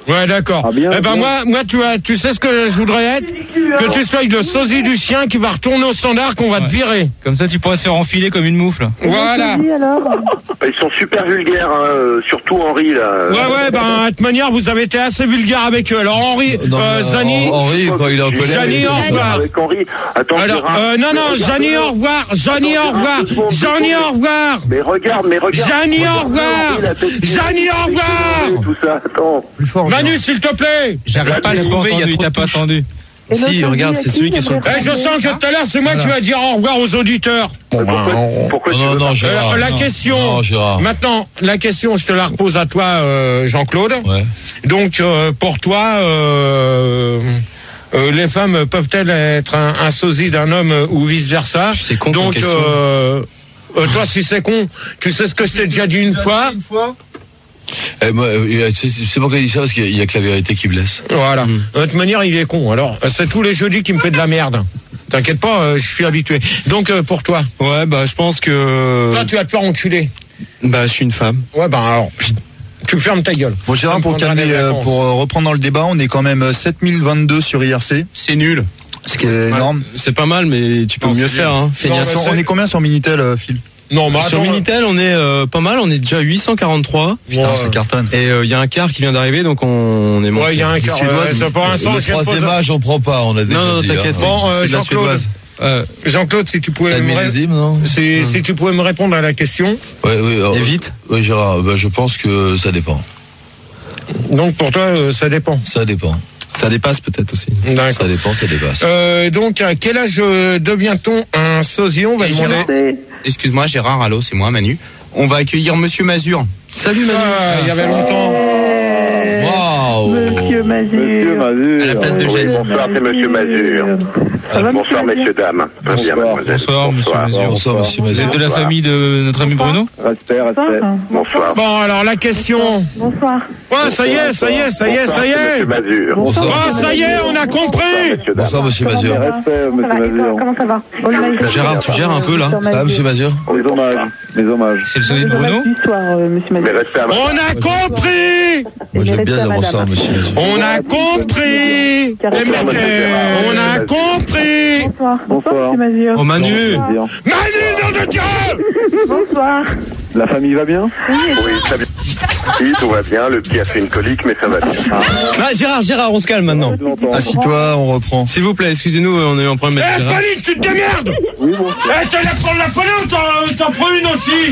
S3: Ouais, d'accord.
S5: Ah, bien,
S3: eh ben
S5: bien.
S3: moi, moi, tu as, tu sais ce que je voudrais être, que tu sois le sosie du chien qui va retourner au standard, qu'on va
S11: Ouais.
S3: te virer.
S11: Comme ça, tu pourrais te faire enfiler comme une moufle.
S3: Voilà.
S14: Ils sont super vulgaires, hein, euh, surtout Henri là.
S3: Ouais, ouais, ben, de toute manière, vous avez été assez vulgaire avec eux. Alors, Henri,
S1: Non,
S3: euh,
S1: mais,
S3: Zani.
S1: Hen- Henri, quand il est en colère.
S3: Jani,
S1: il-
S3: au revoir.
S14: Avec Henri. Attends,
S3: Alors,
S14: Gérard.
S3: euh, non, non,
S14: Mais regarde,
S3: Jani, au revoir. Jani, au revoir. Jani, au revoir.
S14: Mais regarde, mais regarde.
S3: Jani, au
S14: regarde
S3: revoir.
S14: Henri, la tête qui-
S3: Jani, au revoir.
S14: Tout ça, attends.
S9: Plus fort.
S3: Manu, s'il te plaît.
S15: J'arrive pas à le
S11: T'as pas
S15: trouver, il y a
S11: entendu,
S15: trop
S11: t'as
S15: de
S11: pas
S15: touches.
S11: entendu.
S15: Si, regarde, c'est celui qui est sur le
S3: Eh, je sens que tout à l'heure, c'est moi qui vais dire au revoir aux auditeurs.
S14: Pourquoi, pourquoi tu
S1: Non,
S14: veux
S1: non,
S14: pas-
S1: Gérard.
S3: Euh, la
S1: non.
S3: question.
S1: Non, Gérard.
S3: Maintenant, la question, je te la repose à toi, euh, Jean-Claude.
S1: Ouais.
S3: Donc, euh, pour toi, euh, euh, les femmes peuvent-elles être un, un sosie d'un homme euh, ou vice versa?
S15: C'est con comme
S3: Donc,
S15: question.
S3: euh, euh, toi, si c'est con, tu sais ce que je t'ai déjà dit une fois.
S9: Une fois.
S1: Eh, moi, euh, c'est c'est pourquoi il dit ça, parce qu'il y a que la vérité qui blesse.
S3: Voilà.
S15: Mm.
S3: De toute manière, il est con. Alors, euh, c'est tous les jeudis qui me fait de la merde. T'inquiète pas, euh, je suis habitué. Donc, euh, pour toi,
S15: Ouais, bah, je pense que.
S3: toi, tu vas te faire enculer.
S15: Bah, je suis une femme.
S3: Ouais, ben alors, tu fermes ta gueule.
S9: Bon, Gérard,
S3: Ça me
S9: pour
S3: prendra
S9: calmer,
S3: les
S9: euh,
S3: vacances.
S9: pour euh, reprendre dans le débat, on est quand même euh, sept mille vingt-deux sur I R C,
S15: C'est nul.
S9: ce qui est énorme.
S15: C'est pas mal, mais tu peux
S3: Non,
S15: mieux
S3: c'est
S15: faire,
S3: nul.
S15: hein.
S3: Non,
S15: Feignasse.
S3: mais
S9: On est combien sur Minitel, euh, Phil?
S3: Non, mais
S15: Sur
S3: attends,
S15: Minitel, on est euh, pas mal, on est déjà huit cent quarante-trois.
S9: Putain,
S3: Ouais.
S9: ça cartonne.
S15: Et il euh, y a un quart qui vient d'arriver, donc on, on est monté.
S3: ouais, il y a un quart.
S9: Suédoise.
S3: euh, c'est pour l'instant,
S1: Le
S3: je viens de
S1: troisième
S3: poser-
S1: âge, on prend pas, on a déjà
S15: Non, non,
S1: dit,
S15: t'inquiète.
S1: hein.
S3: Bon, euh,
S15: c'est de la
S3: Jean-Claude.
S15: suédoise.
S3: Euh, Jean-Claude, si tu pouvais
S1: T'as
S3: me
S1: le
S3: ré-
S1: millésime, non?
S3: si, si tu pouvais me répondre à la question.
S1: Ouais, oui. alors,
S15: Et vite.
S1: Oui, Gérard, bah, je pense que ça dépend.
S3: Donc pour toi, euh, ça dépend.
S1: Ça dépend.
S15: Ça dépasse peut-être aussi.
S3: D'accord.
S1: Ça dépend, ça dépasse.
S3: Euh, donc, à quel âge euh, devient-on un sosie? On va
S10: Et
S3: demander.
S10: Gérard. Excuse-moi, Gérard, allô, c'est moi, Manu. On va accueillir Monsieur Mazur.
S15: Salut Manu.
S3: Ah, il y avait longtemps.
S1: Waouh!
S6: Monsieur Mazur.
S5: Monsieur Mazur.
S10: À la place de
S14: Oui,
S10: Gênes.
S14: bonsoir, c'est Monsieur Mazur.
S6: Ça va,
S14: Bonsoir,
S6: monsieur
S14: messieurs, dames. Très bien, mademoiselle.
S11: Bonsoir, monsieur Mazur.
S1: Bonsoir, monsieur
S11: Vous
S1: Mazur.
S11: êtes de la famille de notre ami Bruno?
S5: Respect, respect.
S14: Bonsoir.
S3: Bon, alors la question.
S6: Bonsoir.
S3: Ouais, ça y est, ça y est, ça y est, ça y
S14: Bonsoir, c'est
S3: est.
S14: Monsieur Mazur.
S1: Bonsoir.
S3: Oh, ça y est, on a compris.
S14: Messieurs, dames.
S1: Bonsoir, monsieur
S6: Comment
S1: Mazur.
S6: ça va?
S5: Respect,
S6: Comment ça va?
S5: monsieur
S6: Et toi,
S5: Mazur.
S6: comment ça va? Oh, le Mazur.
S15: Gérard, tu gères un peu, là.
S1: Ça va, monsieur Mazur?
S5: Les hommages, les hommages.
S11: C'est le sosie de
S6: Le
S11: Bruno?
S6: du soir, euh, monsieur
S14: Mais
S6: Mazur.
S14: restez à ma
S3: On a compris.
S1: Moi, j'aime
S6: Respect
S1: bien
S6: à
S1: dire
S6: madame.
S1: bonsoir, monsieur Mazur.
S3: On a compris.
S6: Carrément.
S3: Eh ben, euh, on a compris.
S6: Bonsoir. Bonsoir,
S5: Bonsoir.
S6: monsieur Mazur.
S15: Oh Manu.
S6: Bonsoir.
S3: Manu, nom de Dieu.
S6: Bonsoir.
S5: La famille va bien?
S6: Oui,
S14: Oui, très bien. Oui, tout va bien. Le petit a fait une colique, mais ça va bien.
S15: Ah, Gérard, Gérard, on se calme maintenant.
S9: Assis-toi, on reprend.
S15: S'il vous plaît, excusez-nous, on a eu un problème avec
S3: Eh,
S15: Gérard.
S3: Pauline, tu te démerdes.
S5: Oui, bon.
S3: Eh, t'as la prendre la Pauline ou t'en- t'en prends une aussi?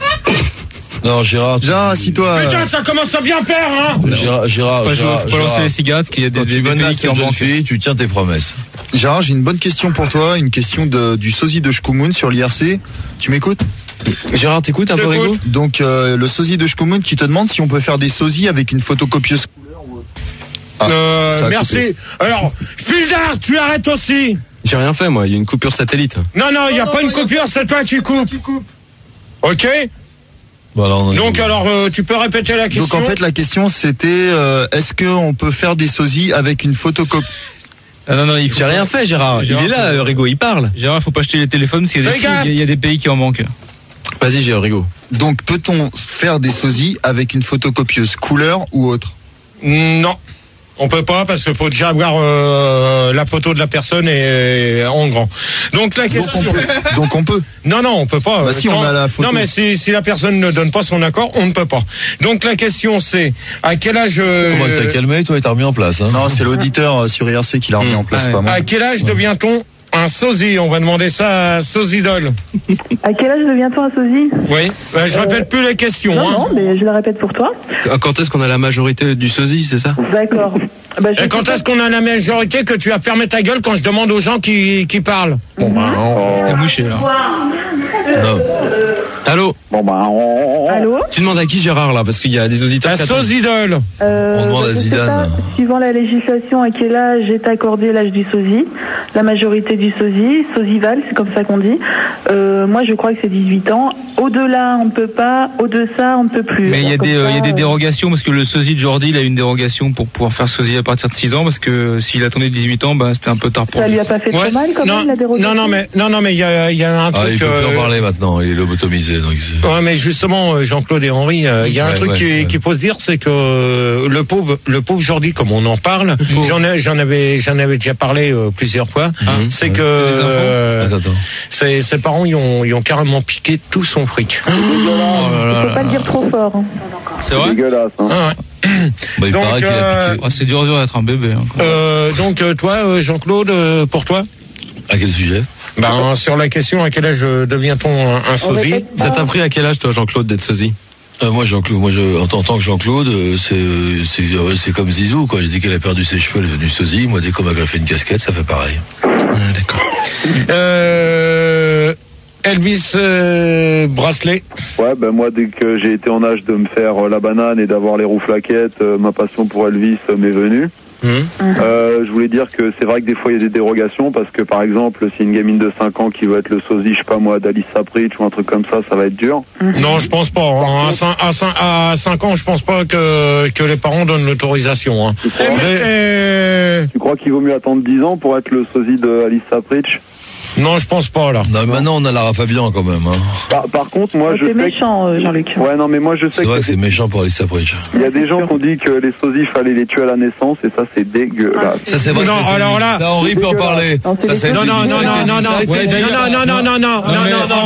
S1: Non, Gérard. tu-
S9: Gérard, assis-toi.
S3: Putain, ça commence à bien faire, hein.
S1: Gérard, Gérard,
S11: Faut pas,
S1: Gérard,
S11: faut pas lancer
S1: Gérard.
S11: les cigarettes, parce qu'il y a des,
S1: Quand
S11: des,
S1: tu
S11: des pays
S1: menaces
S11: qui
S1: une
S11: en
S1: jeune
S11: manquent.
S1: fille, tu tiens tes promesses.
S9: Gérard, j'ai une bonne question pour toi, une question de, du sosie de Shkumun sur l'I R C. Tu m'écoutes?
S15: Gérard, t'écoutes un
S3: Je
S15: peu,
S3: t'écoute.
S15: Rigo?
S9: Donc, euh, le sosie de Shkumun qui te demande si on peut faire des sosies avec une photocopieuse couleur ou autre. Ah,
S3: Euh,
S9: ça a
S3: merci.
S9: coupé.
S3: Alors, Fildar, tu arrêtes aussi.
S15: J'ai rien fait, moi. Il y a une coupure satellite.
S3: Non, non, il n'y a pas une coupure, c'est toi qui coupes. Ok?
S1: Voilà, on en est
S3: Donc
S1: où
S3: alors, euh, tu peux répéter la question?
S9: Donc en fait la question c'était euh, est-ce qu'on peut faire des sosies avec une photocopie?
S11: Ah non, non, il faut
S15: J'ai rien fait, Gérard.
S11: Gérard,
S15: Il est là,
S11: faut-
S15: euh, Rigo, il parle.
S11: Gérard, faut pas acheter les téléphones parce qu'il y a des,
S3: Fais gaffe.
S11: il y a- il y a des pays qui en manquent.
S15: Vas-y, j'ai Rigo.
S9: Donc peut-on faire des sosies avec une photocopieuse couleur ou autre?
S3: Non. On peut pas parce qu'il faut déjà avoir euh, la photo de la personne et, en grand. Donc la
S9: Donc
S3: question.
S9: on peut. Donc on peut.
S3: Non, non, on peut pas.
S9: Bah si,
S3: Tant-
S9: on a la photo.
S3: Non, mais si, si la personne ne donne pas son accord, on ne peut pas. Donc la question c'est à quel âge euh,
S1: Comment t'as calmé, toi, et t'as remis en place, hein?
S9: Non, c'est l'auditeur euh, sur I R C qui l'a remis en place,
S11: Ah,
S9: pas moi.
S3: à quel âge devient-on un sosie? On va demander ça à Sosidol.
S6: À quel âge devient-on un sosie?
S3: Oui. Ben, je
S6: Euh,
S3: répète plus les questions.
S6: Non,
S3: hein.
S6: non, mais je la répète pour toi.
S15: Quand est-ce qu'on a la majorité du sosie, c'est ça?
S6: D'accord. Bah, je
S3: Et quand
S6: sais
S3: est-ce qu'on a la majorité que tu as fermé ta gueule quand je demande aux gens qui, qui parlent?
S9: Bon bah
S11: Il a mouché, là.
S1: Non.
S15: Allô?
S5: Bon, bah, on...
S6: Allô?
S15: Tu demandes à qui, Gérard, là? Parce qu'il y a des auditeurs
S3: La
S15: qui attendent.
S3: Sosidol.
S6: Euh,
S1: On demande
S6: bah,
S1: à
S6: je sais
S1: Zidane.
S6: pas, suivant la législation, à quel âge est accordé l'âge du sosie, la majorité du sosie, sosival, c'est comme ça qu'on dit. Euh, moi, je crois que c'est dix-huit ans. Au-delà, on ne peut pas. Au-deçà, on ne peut plus.
S11: Mais il y a
S6: Alors,
S11: des,
S6: comme
S11: euh, il y a
S6: ça,
S11: des
S6: euh,
S11: dérogations parce que le sosie de Jordi, il a une dérogation pour pouvoir faire sosie à partir de six ans parce que s'il attendait dix-huit ans, bah, c'était un peu tard pour
S6: Ça
S11: lui.
S6: lui a pas fait
S3: Ouais.
S6: trop mal, quand
S3: non,
S6: même, la dérogation?
S3: non, non, mais non, non, mais il y a, il y a un
S1: Ah,
S3: truc.
S1: il peut plus
S3: euh,
S1: en parler maintenant, il est lobotomisé. Donc,
S3: ouais, mais justement, Jean-Claude et Henri, il euh, y a un ouais, truc ouais, qui, ouais. qu'il faut se dire, c'est que euh, le pauvre, le pauvre Jordi, comme on en parle, j'en, ai, j'en avais, j'en avais déjà parlé euh, plusieurs fois. Mmh. C'est que euh, attends, attends. Ses, ses parents, ils ont, ils ont carrément piqué tout son fric.
S6: Oh là là, faut pas le dire trop fort. Hein.
S1: C'est vrai.
S5: Dégueulasse. Hein.
S3: Ah, ouais.
S1: Bah, il
S3: donc,
S1: paraît qu'il
S3: euh,
S1: a piqué.
S11: Oh, c'est dur dur d'être un bébé. Hein,
S3: euh, donc toi, Jean-Claude, pour toi?
S1: À quel sujet?
S3: Ben, sur la question, à quel âge devient-on un, un sosie?
S15: Ça t'a pris à quel âge, toi, Jean-Claude, d'être sosie?
S1: Euh, moi, Jean-Claude, moi, je, en tant que Jean-Claude, c'est, c'est, c'est comme Zizou, quoi. J'ai dit qu'elle a perdu ses cheveux, elle est devenue sosie. Moi, dès qu'on m'a greffé une casquette, ça fait pareil.
S3: Ah, d'accord. euh, Elvis euh, Bracelet.
S5: Ouais, ben moi, dès que j'ai été en âge de me faire euh, la banane et d'avoir les roues flaquettes, euh, ma passion pour Elvis euh, m'est venue. Mmh. Euh, je voulais dire que c'est vrai que des fois il y a des dérogations parce que par exemple si une gamine de cinq ans qui veut être le sosie, je sais pas moi, d'Alice Sapritch ou un truc comme ça, ça va être dur.
S3: Mmh. Non, je pense pas. Hein. À cinq ans, je pense pas que, que les parents donnent l'autorisation. Hein.
S5: Tu crois,
S3: euh...
S5: tu crois qu'il vaut mieux attendre dix ans pour être le sosie d'Alice Sapritch?
S3: Non, je pense pas là.
S1: Non, mais maintenant on a Lara Fabian quand même. Hein.
S5: Par, par contre, moi
S6: oh,
S5: je
S6: c'est
S5: sais
S6: méchant,
S5: que...
S6: Jean-Luc.
S5: Ouais, non, mais moi je sais
S1: c'est
S5: que
S1: vrai que c'est méchant pour Alice Sapritch.
S5: Il y a des gens qui ont dit que les sosies fallait les tuer à la naissance et ça c'est dégueulasse. Ah,
S1: ça c'est vrai.
S3: Non, alors là,
S1: ça Henri peut en parler.
S3: Non, non, non, non, non, non, non, non, non, non, non, non, non, non, non, non.